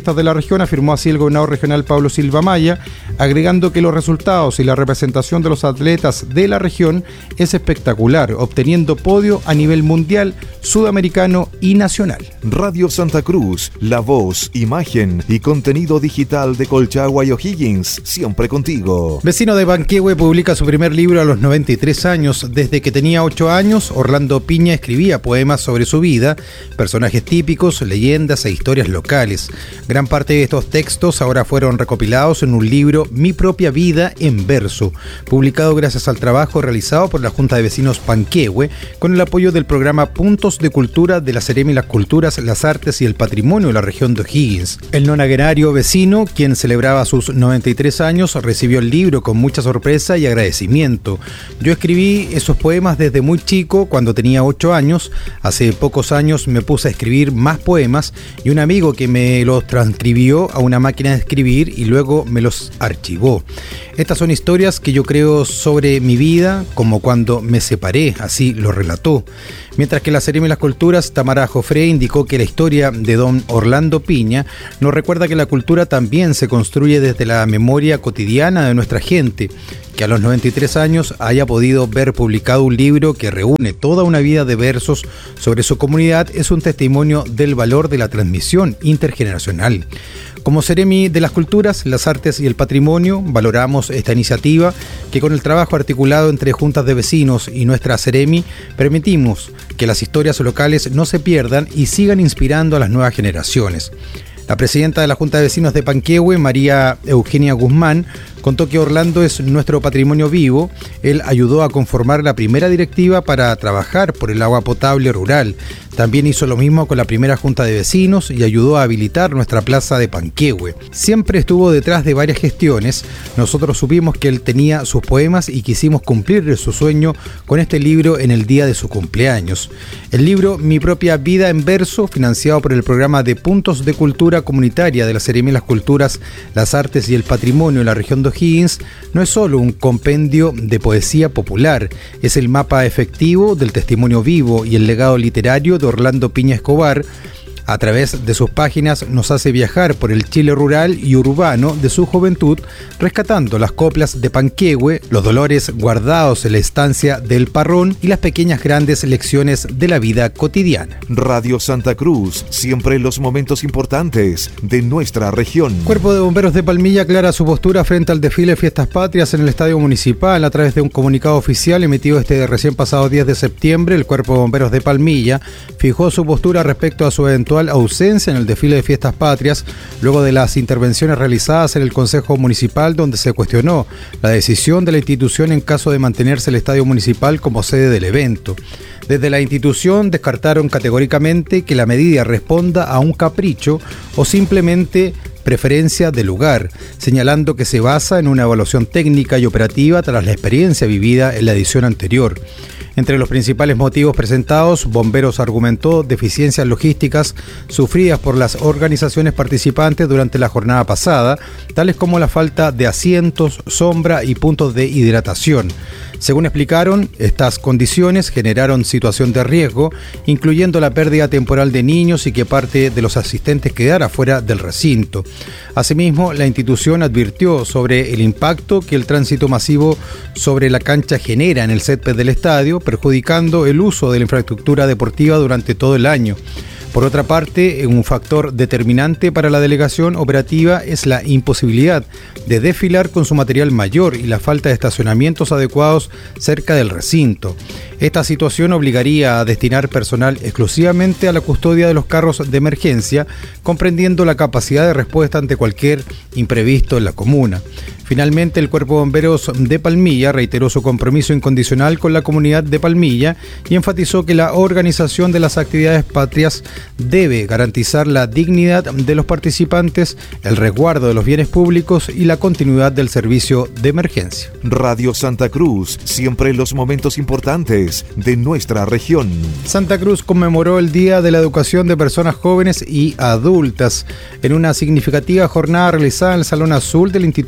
[SPEAKER 2] deportistas de la región, afirmó así el gobernador regional Pablo Silva Maya, agregando que los resultados y la representación de los atletas de la región es espectacular, obteniendo podio a nivel mundial, sudamericano y nacional.
[SPEAKER 1] Radio Santa Cruz, la voz, imagen y contenido digital de Colchagua y O'Higgins, siempre contigo.
[SPEAKER 2] Vecino de Panquehue publica su primer libro a los 93 años. Desde que tenía 8 años, Orlando Piña escribía poemas sobre su vida, personajes típicos, leyendas e historias locales. Gran parte de estos textos ahora fueron recopilados en un libro, Mi propia vida en verso, publicado gracias al trabajo realizado por la Junta de Vecinos Panquehue con el apoyo del programa Puntos de Cultura de la Seremi Las Culturas, las Artes y el Patrimonio de la región de O'Higgins. El nonagenario vecino, quien celebraba sus 93 años, recibió el libro con mucha sorpresa y agradecimiento. Yo escribí esos poemas desde muy chico, cuando tenía 8 años. Hace pocos años me puse a escribir más poemas y un amigo que me los transcribió a una máquina de escribir y luego me los archivó. Estas son historias que yo creo sobre mi vida, como cuando me separé, así lo relató. Mientras que la Seremi Las Culturas, Tamara Jofré, indicó que la historia de don Orlando Piña nos recuerda que la cultura también se construye desde la memoria cotidiana de nuestra gente. Que a los 93 años haya podido ver publicado un libro que reúne toda una vida de versos sobre su comunidad es un testimonio del valor de la transmisión intergeneracional. Como Seremi de las Culturas, las Artes y el Patrimonio, valoramos esta iniciativa que con el trabajo articulado entre juntas de vecinos y nuestra Seremi permitimos que las historias locales no se pierdan y sigan inspirando a las nuevas generaciones. La presidenta de la Junta de Vecinos de Panquehue, María Eugenia Guzmán, contó que Orlando es nuestro patrimonio vivo. Él ayudó a conformar la primera directiva para trabajar por el agua potable rural. También hizo lo mismo con la primera Junta de Vecinos y ayudó a habilitar nuestra plaza de Panquehue. Siempre estuvo detrás de varias gestiones. Nosotros supimos que él tenía sus poemas y quisimos cumplir su sueño con este libro en el día de su cumpleaños. El libro Mi propia vida en verso, financiado por el programa de Puntos de Cultura Comunitaria de la Seremi Las Culturas, las Artes y el Patrimonio de la región de O'Higgins, no es solo un compendio de poesía popular, es el mapa efectivo del testimonio vivo y el legado literario de Orlando Piña Escobar. A través de sus páginas nos hace viajar por el Chile rural y urbano de su juventud, rescatando las coplas de Panquehue, los dolores guardados en la estancia del Parrón y las pequeñas grandes lecciones de la vida cotidiana.
[SPEAKER 1] Radio Santa Cruz, siempre en los momentos importantes de nuestra región.
[SPEAKER 2] Cuerpo de Bomberos de Palmilla aclara su postura frente al desfile de Fiestas Patrias en el Estadio Municipal. A través de un comunicado oficial emitido este recién pasado 10 de septiembre, el Cuerpo de Bomberos de Palmilla fijó su postura respecto a su eventual ausencia en el desfile de Fiestas Patrias, luego de las intervenciones realizadas en el Consejo Municipal, donde se cuestionó la decisión de la institución en caso de mantenerse el Estadio Municipal como sede del evento. Desde la institución descartaron categóricamente que la medida responda a un capricho o simplemente preferencia de lugar, señalando que se basa en una evaluación técnica y operativa tras la experiencia vivida en la edición anterior. Entre los principales motivos presentados, Bomberos argumentó deficiencias logísticas sufridas por las organizaciones participantes durante la jornada pasada, tales como la falta de asientos, sombra y puntos de hidratación. Según explicaron, estas condiciones generaron situación de riesgo, incluyendo la pérdida temporal de niños y que parte de los asistentes quedara fuera del recinto. Asimismo, la institución advirtió sobre el impacto que el tránsito masivo sobre la cancha genera en el césped del estadio, perjudicando el uso de la infraestructura deportiva durante todo el año. Por otra parte, un factor determinante para la delegación operativa es la imposibilidad de desfilar con su material mayor y la falta de estacionamientos adecuados cerca del recinto. Esta situación obligaría a destinar personal exclusivamente a la custodia de los carros de emergencia, comprendiendo la capacidad de respuesta ante cualquier imprevisto en la comuna. Finalmente, el Cuerpo de Bomberos de Palmilla reiteró su compromiso incondicional con la comunidad de Palmilla y enfatizó que la organización de las actividades patrias debe garantizar la dignidad de los participantes, el resguardo de los bienes públicos y la continuidad del servicio de emergencia.
[SPEAKER 1] Radio Santa Cruz, siempre en los momentos importantes de nuestra región.
[SPEAKER 2] Santa Cruz conmemoró el Día de la Educación de Personas Jóvenes y Adultas en una significativa jornada realizada en el Salón Azul del Instituto Vice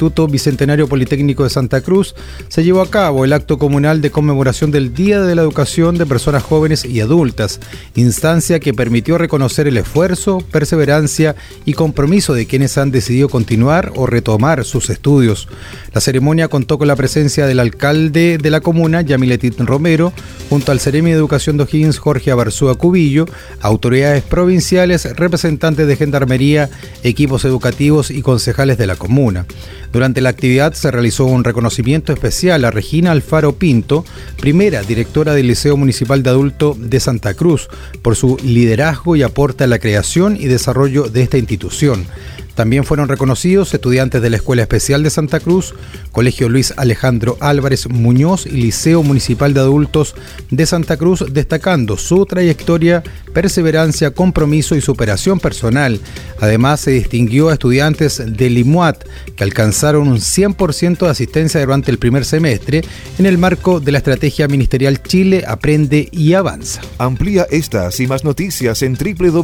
[SPEAKER 2] Bicentenario Politécnico de Santa Cruz, se llevó a cabo el acto comunal de conmemoración del Día de la Educación de Personas Jóvenes y Adultas, instancia que permitió reconocer el esfuerzo, perseverancia y compromiso de quienes han decidido continuar o retomar sus estudios. La ceremonia contó con la presencia del alcalde de la comuna, Yamiletit Romero, junto al Seremi de Educación de O'Higgins, Jorge Abarzúa Cubillo, autoridades provinciales, representantes de Gendarmería, equipos educativos y concejales de la comuna. Durante la actividad se realizó un reconocimiento especial a Regina Alfaro Pinto, primera directora del Liceo Municipal de Adulto de Santa Cruz, por su liderazgo y aporte a la creación y desarrollo de esta institución. También fueron reconocidos estudiantes de la Escuela Especial de Santa Cruz, Colegio Luis Alejandro Álvarez Muñoz y Liceo Municipal de Adultos de Santa Cruz, destacando su trayectoria, perseverancia, compromiso y superación personal. Además, se distinguió a estudiantes del IMUAT, que alcanzaron un 100% de asistencia durante el primer semestre en el marco de la estrategia ministerial Chile Aprende y Avanza.
[SPEAKER 1] Amplía estas y más noticias en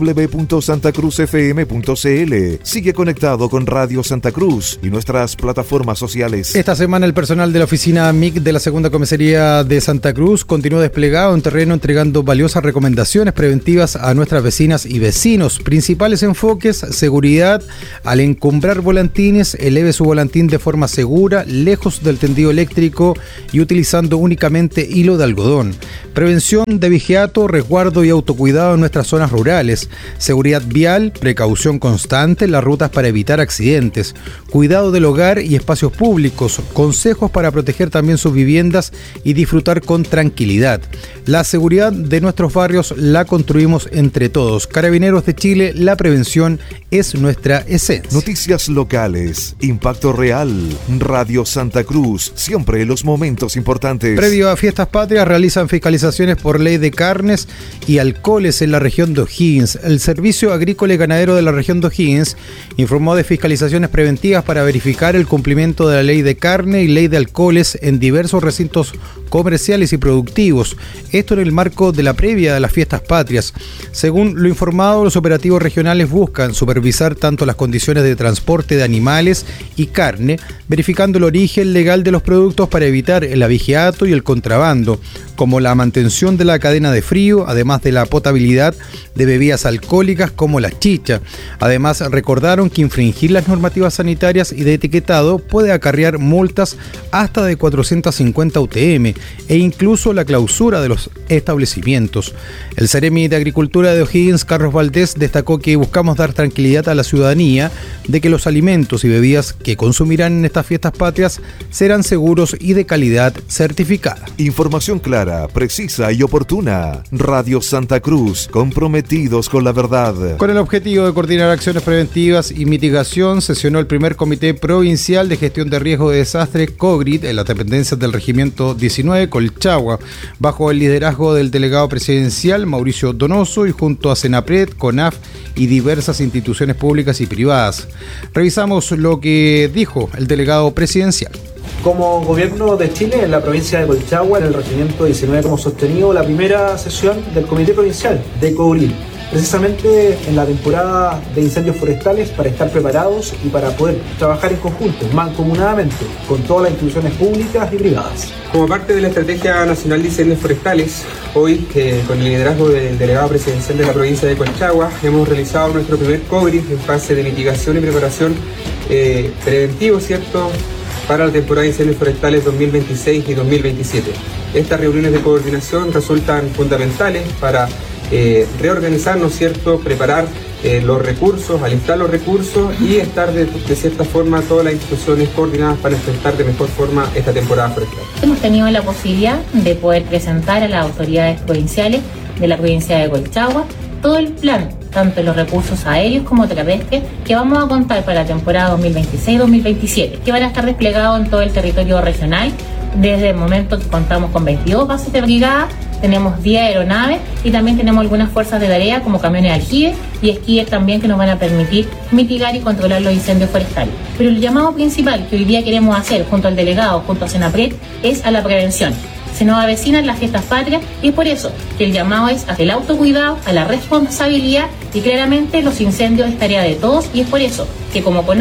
[SPEAKER 1] www.santacruzfm.cl. Sigue conectado con Radio Santa Cruz y nuestras plataformas sociales.
[SPEAKER 2] Esta semana el personal de la oficina MIC de la Segunda Comisaría de Santa Cruz continúa desplegado en terreno entregando valiosas recomendaciones preventivas a nuestras vecinas y vecinos. Principales enfoques: seguridad. Al encumbrar volantines, eleve su volantín de forma segura, lejos del tendido eléctrico y utilizando únicamente hilo de algodón. Prevención de vigiato, resguardo y autocuidado en nuestras zonas rurales. Seguridad vial, precaución constante en las rutas para evitar accidentes. Cuidado del hogar y espacios públicos. Consejos para proteger también sus viviendas y disfrutar con tranquilidad. La seguridad de nuestros barrios la construimos entre todos. Carabineros de Chile, la prevención es nuestra esencia.
[SPEAKER 1] Noticias locales, impacto real. Radio Santa Cruz, siempre en los momentos importantes.
[SPEAKER 2] Previo a Fiestas Patrias realizan fiscalizaciones por ley de carnes y alcoholes en la región de O'Higgins. El Servicio Agrícola y Ganadero de la región de O'Higgins informó de fiscalizaciones preventivas para verificar el cumplimiento de la ley de carne y ley de alcoholes en diversos recintos comerciales y productivos. Esto en el marco de la previa de las Fiestas Patrias. Según lo informado, los operativos regionales buscan supervisar tanto las condiciones de transporte de animales y carne, verificando el origen legal de los productos para evitar el abigeato y el contrabando, como la mantención de la cadena de frío, además de la potabilidad de bebidas alcohólicas como la chicha. Además, recordaron que infringir las normativas sanitarias y de etiquetado puede acarrear multas hasta de 450 UTM e incluso la clausura de los establecimientos. El Seremi de Agricultura de O'Higgins, Carlos Valdés, destacó que buscamos dar tranquilidad a la ciudadanía de que los alimentos y bebidas que consumirán en estas fiestas patrias serán seguros y de calidad certificada.
[SPEAKER 1] Información clara, precisa y oportuna. Radio Santa Cruz, comprometidos con la verdad.
[SPEAKER 2] Con el objetivo de coordinar acciones preventivas y mitigación, sesionó el primer Comité Provincial de Gestión de Riesgo de Desastre, COGRID, en las dependencias del Regimiento 19, Colchagua, bajo el liderazgo del delegado presidencial Mauricio Donoso y junto a Senapred, CONAF y diversas instituciones públicas y privadas. Revisamos lo que dijo el delegado presidencial.
[SPEAKER 9] Como Gobierno de Chile, en la provincia de Colchagua, en el Regimiento 19, hemos sostenido la primera sesión del Comité Provincial de COGRID, precisamente en la temporada de incendios forestales, para estar preparados y para poder trabajar en conjunto, mancomunadamente, con todas las instituciones públicas y privadas.
[SPEAKER 10] Como parte de la Estrategia Nacional de Incendios Forestales, hoy, con el liderazgo del delegado presidencial de la provincia de Colchagua, hemos realizado nuestro primer COGRID en fase de mitigación y preparación preventivo, ¿cierto?, para la temporada de incendios forestales 2026 y 2027. Estas reuniones de coordinación resultan fundamentales para reorganizarnos, ¿cierto?, preparar los recursos, alistar los recursos y estar de cierta forma todas las instituciones coordinadas para enfrentar de mejor forma esta temporada forestal.
[SPEAKER 11] Hemos tenido la posibilidad de poder presentar a las autoridades provinciales de la provincia de Colchagua todo el plan, tanto los recursos aéreos como terrestres, que vamos a contar para la temporada 2026-2027, que van a estar desplegados en todo el territorio regional. Desde el momento que contamos con 22 bases de brigada, tenemos 10 aeronaves y también tenemos algunas fuerzas de tarea como camiones de aljibe y esquíes también, que nos van a permitir mitigar y controlar los incendios forestales. Pero el llamado principal que hoy día queremos hacer junto al delegado, junto a Senapred, es a la prevención. Se nos avecinan las fiestas patrias y es por eso que el llamado es al autocuidado, a la responsabilidad, y claramente los incendios es tarea de todos, y es por eso que como CONAF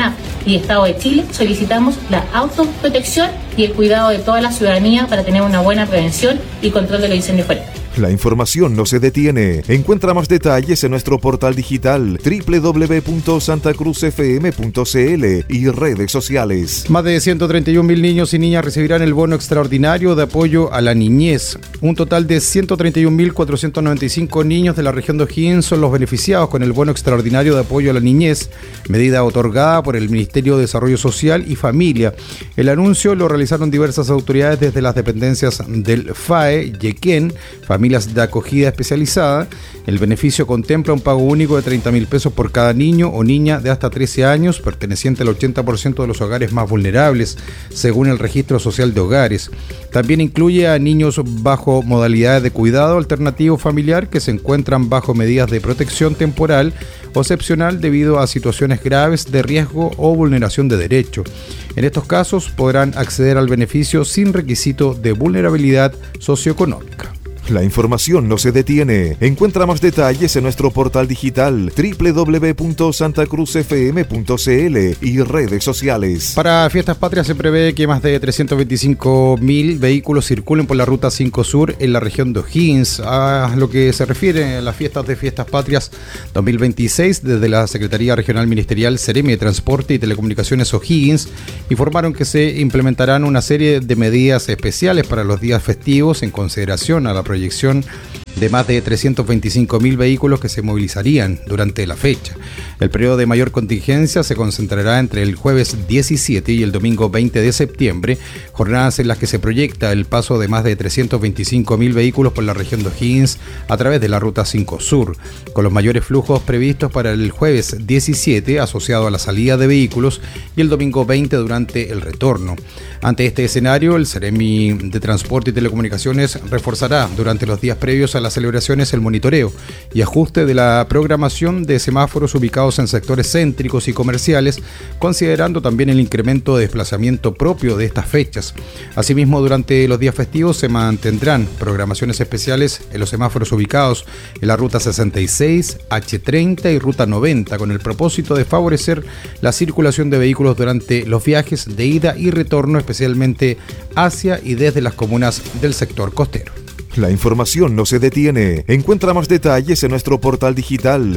[SPEAKER 11] y Estado de Chile, solicitamos la autoprotección y el cuidado de toda la ciudadanía para tener una buena prevención y control de los incendios forestales.
[SPEAKER 1] La información no se detiene. Encuentra más detalles en nuestro portal digital www.santacruzfm.cl y redes sociales.
[SPEAKER 2] Más de 131.000 niños y niñas recibirán el bono extraordinario de apoyo a la niñez. Un total de 131.495 niños de la región de O'Higgins son los beneficiados con el bono extraordinario de apoyo a la niñez, medida otorgada por el Ministerio de Desarrollo Social y Familia. El anuncio lo realizaron diversas autoridades desde las dependencias del FAE, Yequén, Familias de Acogida Especializada. El beneficio contempla un pago único de 30.000 pesos por cada niño o niña de hasta 13 años, perteneciente al 80% de los hogares más vulnerables, según el Registro Social de Hogares. También incluye a niños bajo modalidades de cuidado alternativo familiar que se encuentran bajo medidas de protección temporal o excepcional debido a situaciones graves de riesgo o vulneración de derecho. En estos casos podrán acceder al beneficio sin requisito de vulnerabilidad socioeconómica.
[SPEAKER 1] La información no se detiene. Encuentra más detalles en nuestro portal digital www.santacruzfm.cl y redes sociales.
[SPEAKER 2] Para Fiestas Patrias se prevé que más de 325.000 vehículos circulen por la Ruta 5 Sur en la región de O'Higgins. A lo que se refiere a las fiestas de Fiestas Patrias 2026, desde la Secretaría Regional Ministerial Seremi de Transporte y Telecomunicaciones O'Higgins informaron que se implementarán una serie de medidas especiales para los días festivos en consideración a la proyección de más de 325.000 vehículos que se movilizarían durante la fecha. El periodo de mayor contingencia se concentrará entre el jueves 17 y el domingo 20 de septiembre, jornadas en las que se proyecta el paso de más de 325.000 vehículos por la región de O'Higgins a través de la Ruta 5 Sur, con los mayores flujos previstos para el jueves 17 asociado a la salida de vehículos y el domingo 20 durante el retorno. Ante este escenario, el Seremi de Transporte y Telecomunicaciones reforzará durante los días previos a las celebraciones el monitoreo y ajuste de la programación de semáforos ubicados en sectores céntricos y comerciales, considerando también el incremento de desplazamiento propio de estas fechas. Asimismo, durante los días festivos se mantendrán programaciones especiales en los semáforos ubicados en la Ruta 66, H30 y Ruta 90, con el propósito de favorecer la circulación de vehículos durante los viajes de ida y retorno, especialmente hacia y desde las comunas del sector costero.
[SPEAKER 1] La información no se detiene. Encuentra más detalles en nuestro portal digital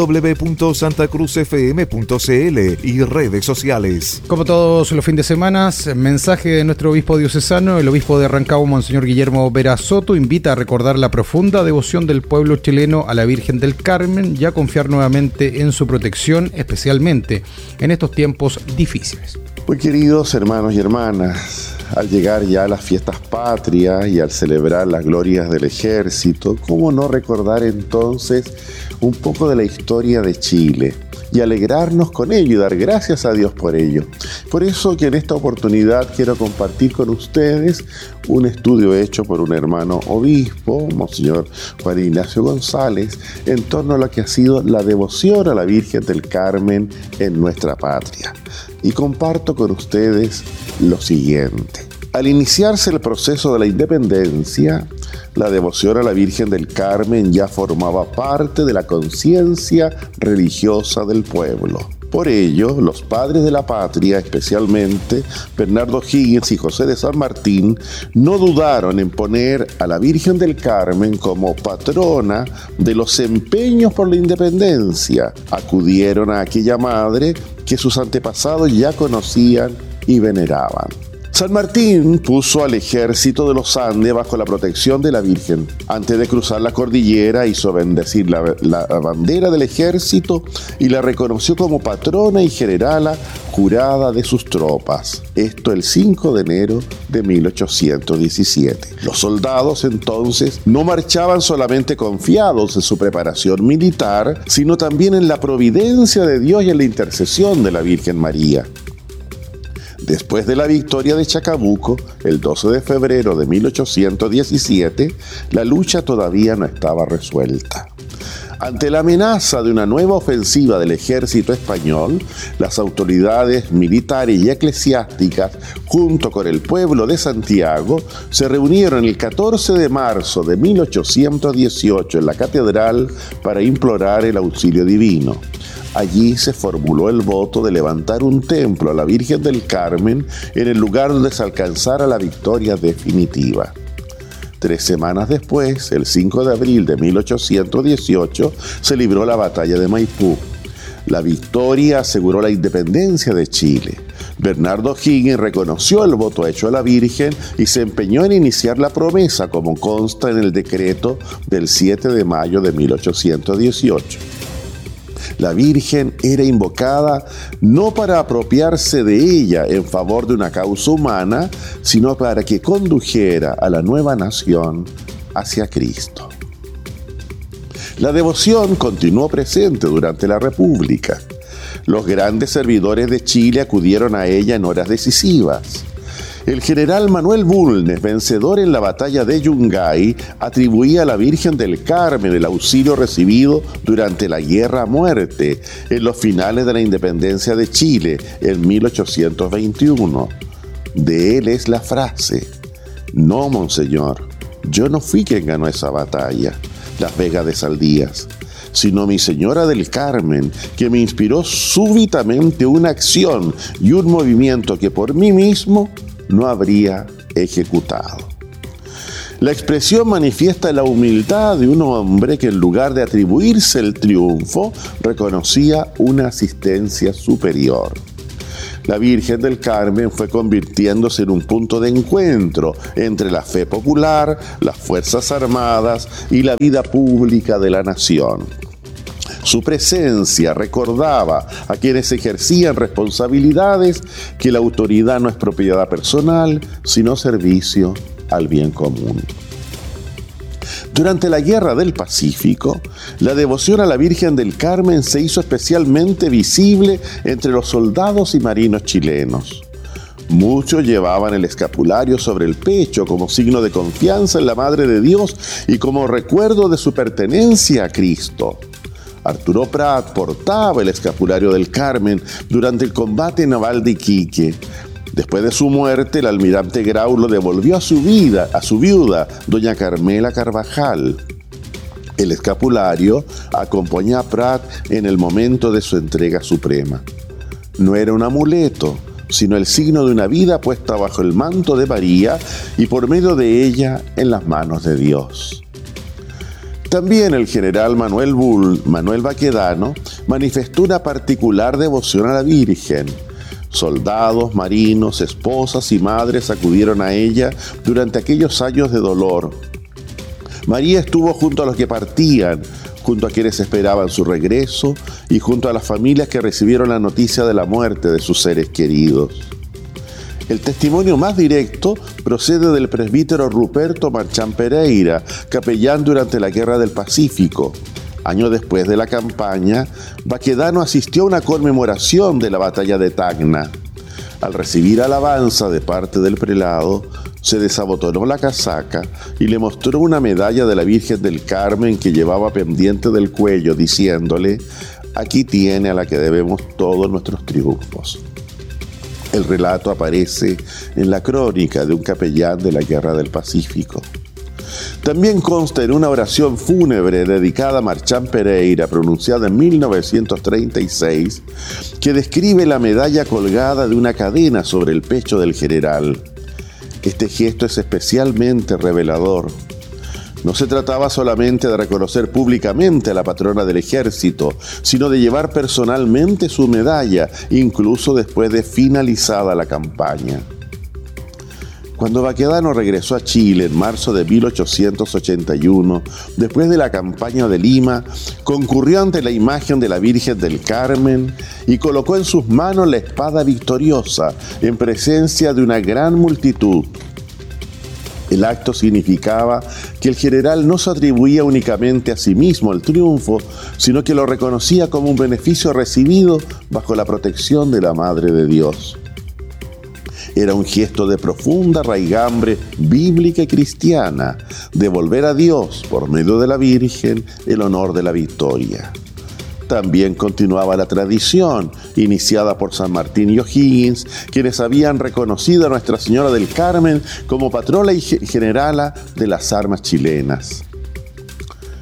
[SPEAKER 1] www.santacruzfm.cl y redes sociales.
[SPEAKER 2] Como todos los fines de semana, mensaje de nuestro obispo diocesano. El obispo de Rancagua, Monseñor Guillermo Vera Soto, invita a recordar la profunda devoción del pueblo chileno a la Virgen del Carmen y a confiar nuevamente en su protección, especialmente en estos tiempos difíciles.
[SPEAKER 12] Muy queridos hermanos y hermanas, al llegar ya a las fiestas patrias y al celebrar las glorias del ejército, ¿cómo no recordar entonces un poco de la historia de Chile y alegrarnos con ello y dar gracias a Dios por ello? Por eso que en esta oportunidad quiero compartir con ustedes un estudio hecho por un hermano obispo, Monseñor Juan Ignacio González, en torno a lo que ha sido la devoción a la Virgen del Carmen en nuestra patria. Y comparto con ustedes lo siguiente. Al iniciarse el proceso de la independencia, la devoción a la Virgen del Carmen ya formaba parte de la conciencia religiosa del pueblo. Por ello, los padres de la patria, especialmente Bernardo O'Higgins y José de San Martín, no dudaron en poner a la Virgen del Carmen como patrona de los empeños por la independencia. Acudieron a aquella madre que sus antepasados ya conocían y veneraban. San Martín puso al ejército de los Andes bajo la protección de la Virgen. Antes de cruzar la cordillera hizo bendecir la bandera del ejército y la reconoció como patrona y generala jurada de sus tropas. Esto el 5 de enero de 1817. Los soldados entonces no marchaban solamente confiados en su preparación militar, sino también en la providencia de Dios y en la intercesión de la Virgen María. Después de la victoria de Chacabuco, el 12 de febrero de 1817, la lucha todavía no estaba resuelta. Ante la amenaza de una nueva ofensiva del ejército español, las autoridades militares y eclesiásticas, junto con el pueblo de Santiago, se reunieron el 14 de marzo de 1818 en la catedral para implorar el auxilio divino. Allí se formuló el voto de levantar un templo a la Virgen del Carmen en el lugar donde se alcanzara la victoria definitiva. 3 semanas después, el 5 de abril de 1818, se libró la batalla de Maipú. La victoria aseguró la independencia de Chile. Bernardo O'Higgins reconoció el voto hecho a la Virgen y se empeñó en iniciar la promesa, como consta en el decreto del 7 de mayo de 1818. La Virgen era invocada no para apropiarse de ella en favor de una causa humana, sino para que condujera a la nueva nación hacia Cristo. La devoción continuó presente durante la República. Los grandes servidores de Chile acudieron a ella en horas decisivas. El general Manuel Bulnes, vencedor en la batalla de Yungay, atribuía a la Virgen del Carmen el auxilio recibido durante la Guerra a Muerte, en los finales de la independencia de Chile, en 1821. De él es la frase: «No, monseñor, yo no fui quien ganó esa batalla, Las Vegas de Saldías, sino mi Señora del Carmen, que me inspiró súbitamente una acción y un movimiento que por mí mismo no habría ejecutado». La expresión manifiesta la humildad de un hombre que, en lugar de atribuirse el triunfo, reconocía una asistencia superior. La Virgen del Carmen fue convirtiéndose en un punto de encuentro entre la fe popular, las Fuerzas Armadas y la vida pública de la nación. Su presencia recordaba a quienes ejercían responsabilidades que la autoridad no es propiedad personal, sino servicio al bien común. Durante la Guerra del Pacífico, la devoción a la Virgen del Carmen se hizo especialmente visible entre los soldados y marinos chilenos. Muchos llevaban el escapulario sobre el pecho como signo de confianza en la Madre de Dios y como recuerdo de su pertenencia a Cristo. Arturo Prat portaba el escapulario del Carmen durante el combate naval de Iquique. Después de su muerte, el almirante Grau lo devolvió a su viuda, doña Carmela Carvajal. El escapulario acompañó a Prat en el momento de su entrega suprema. No era un amuleto, sino el signo de una vida puesta bajo el manto de María y por medio de ella en las manos de Dios. También el general Manuel Baquedano manifestó una particular devoción a la Virgen. Soldados, marinos, esposas y madres acudieron a ella durante aquellos años de dolor. María estuvo junto a los que partían, junto a quienes esperaban su regreso y junto a las familias que recibieron la noticia de la muerte de sus seres queridos. El testimonio más directo procede del presbítero Ruperto Marchán Pereira, capellán durante la Guerra del Pacífico. Años después de la campaña, Baquedano asistió a una conmemoración de la batalla de Tacna. Al recibir alabanza de parte del prelado, se desabotonó la casaca y le mostró una medalla de la Virgen del Carmen que llevaba pendiente del cuello, diciéndole: «Aquí tiene a la que debemos todos nuestros triunfos». El relato aparece en la crónica de un capellán de la Guerra del Pacífico. También consta en una oración fúnebre dedicada a Marchán Pereira, pronunciada en 1936, que describe la medalla colgada de una cadena sobre el pecho del general. Este gesto es especialmente revelador. No se trataba solamente de reconocer públicamente a la patrona del ejército, sino de llevar personalmente su medalla, incluso después de finalizada la campaña. Cuando Baquedano regresó a Chile en marzo de 1881, después de la campaña de Lima, concurrió ante la imagen de la Virgen del Carmen y colocó en sus manos la espada victoriosa en presencia de una gran multitud. El acto significaba que el general no se atribuía únicamente a sí mismo el triunfo, sino que lo reconocía como un beneficio recibido bajo la protección de la Madre de Dios. Era un gesto de profunda raigambre bíblica y cristiana, devolver a Dios, por medio de la Virgen, el honor de la victoria. También continuaba la tradición, iniciada por San Martín y O'Higgins, quienes habían reconocido a Nuestra Señora del Carmen como patrona y generala de las armas chilenas.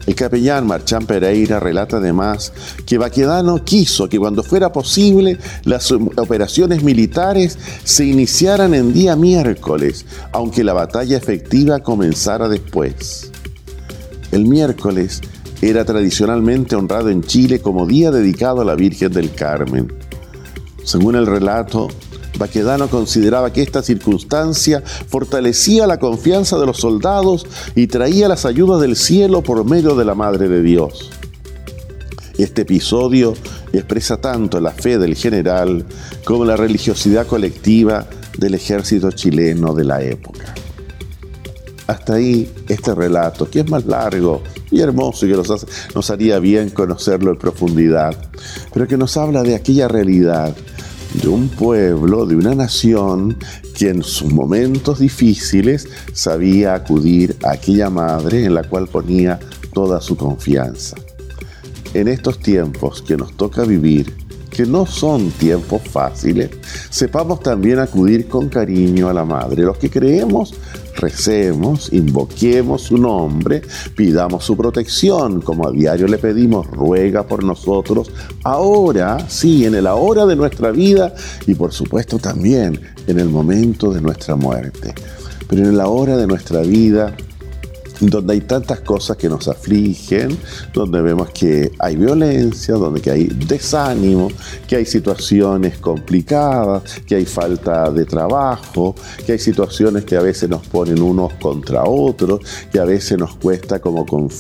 [SPEAKER 12] El capellán Marchán Pereira relata además que Baquedano quiso que cuando fuera posible las operaciones militares se iniciaran en día miércoles, aunque la batalla efectiva comenzara después. El miércoles era tradicionalmente honrado en Chile como día dedicado a la Virgen del Carmen. Según el relato, Baquedano consideraba que esta circunstancia fortalecía la confianza de los soldados y traía las ayudas del cielo por medio de la Madre de Dios. Este episodio expresa tanto la fe del general como la religiosidad colectiva del ejército chileno de la época. Hasta ahí este relato, que es más largo y hermoso y que nos haría bien conocerlo en profundidad, pero que nos habla de aquella realidad de un pueblo, de una nación que en sus momentos difíciles sabía acudir a aquella madre en la cual ponía toda su confianza. En estos tiempos que nos toca vivir, que no son tiempos fáciles, sepamos también acudir con cariño a la madre. Los que creemos, recemos, invoquemos su nombre, pidamos su protección, como a diario le pedimos, ruega por nosotros, ahora, sí, en el ahora de nuestra vida y por supuesto también en el momento de nuestra muerte. Pero en el ahora de nuestra vida, donde hay tantas cosas que nos afligen, donde vemos que hay violencia, donde que hay desánimo, que hay situaciones complicadas, que hay falta de trabajo, que hay situaciones que a veces nos ponen unos contra otros, que a veces nos cuesta como confiar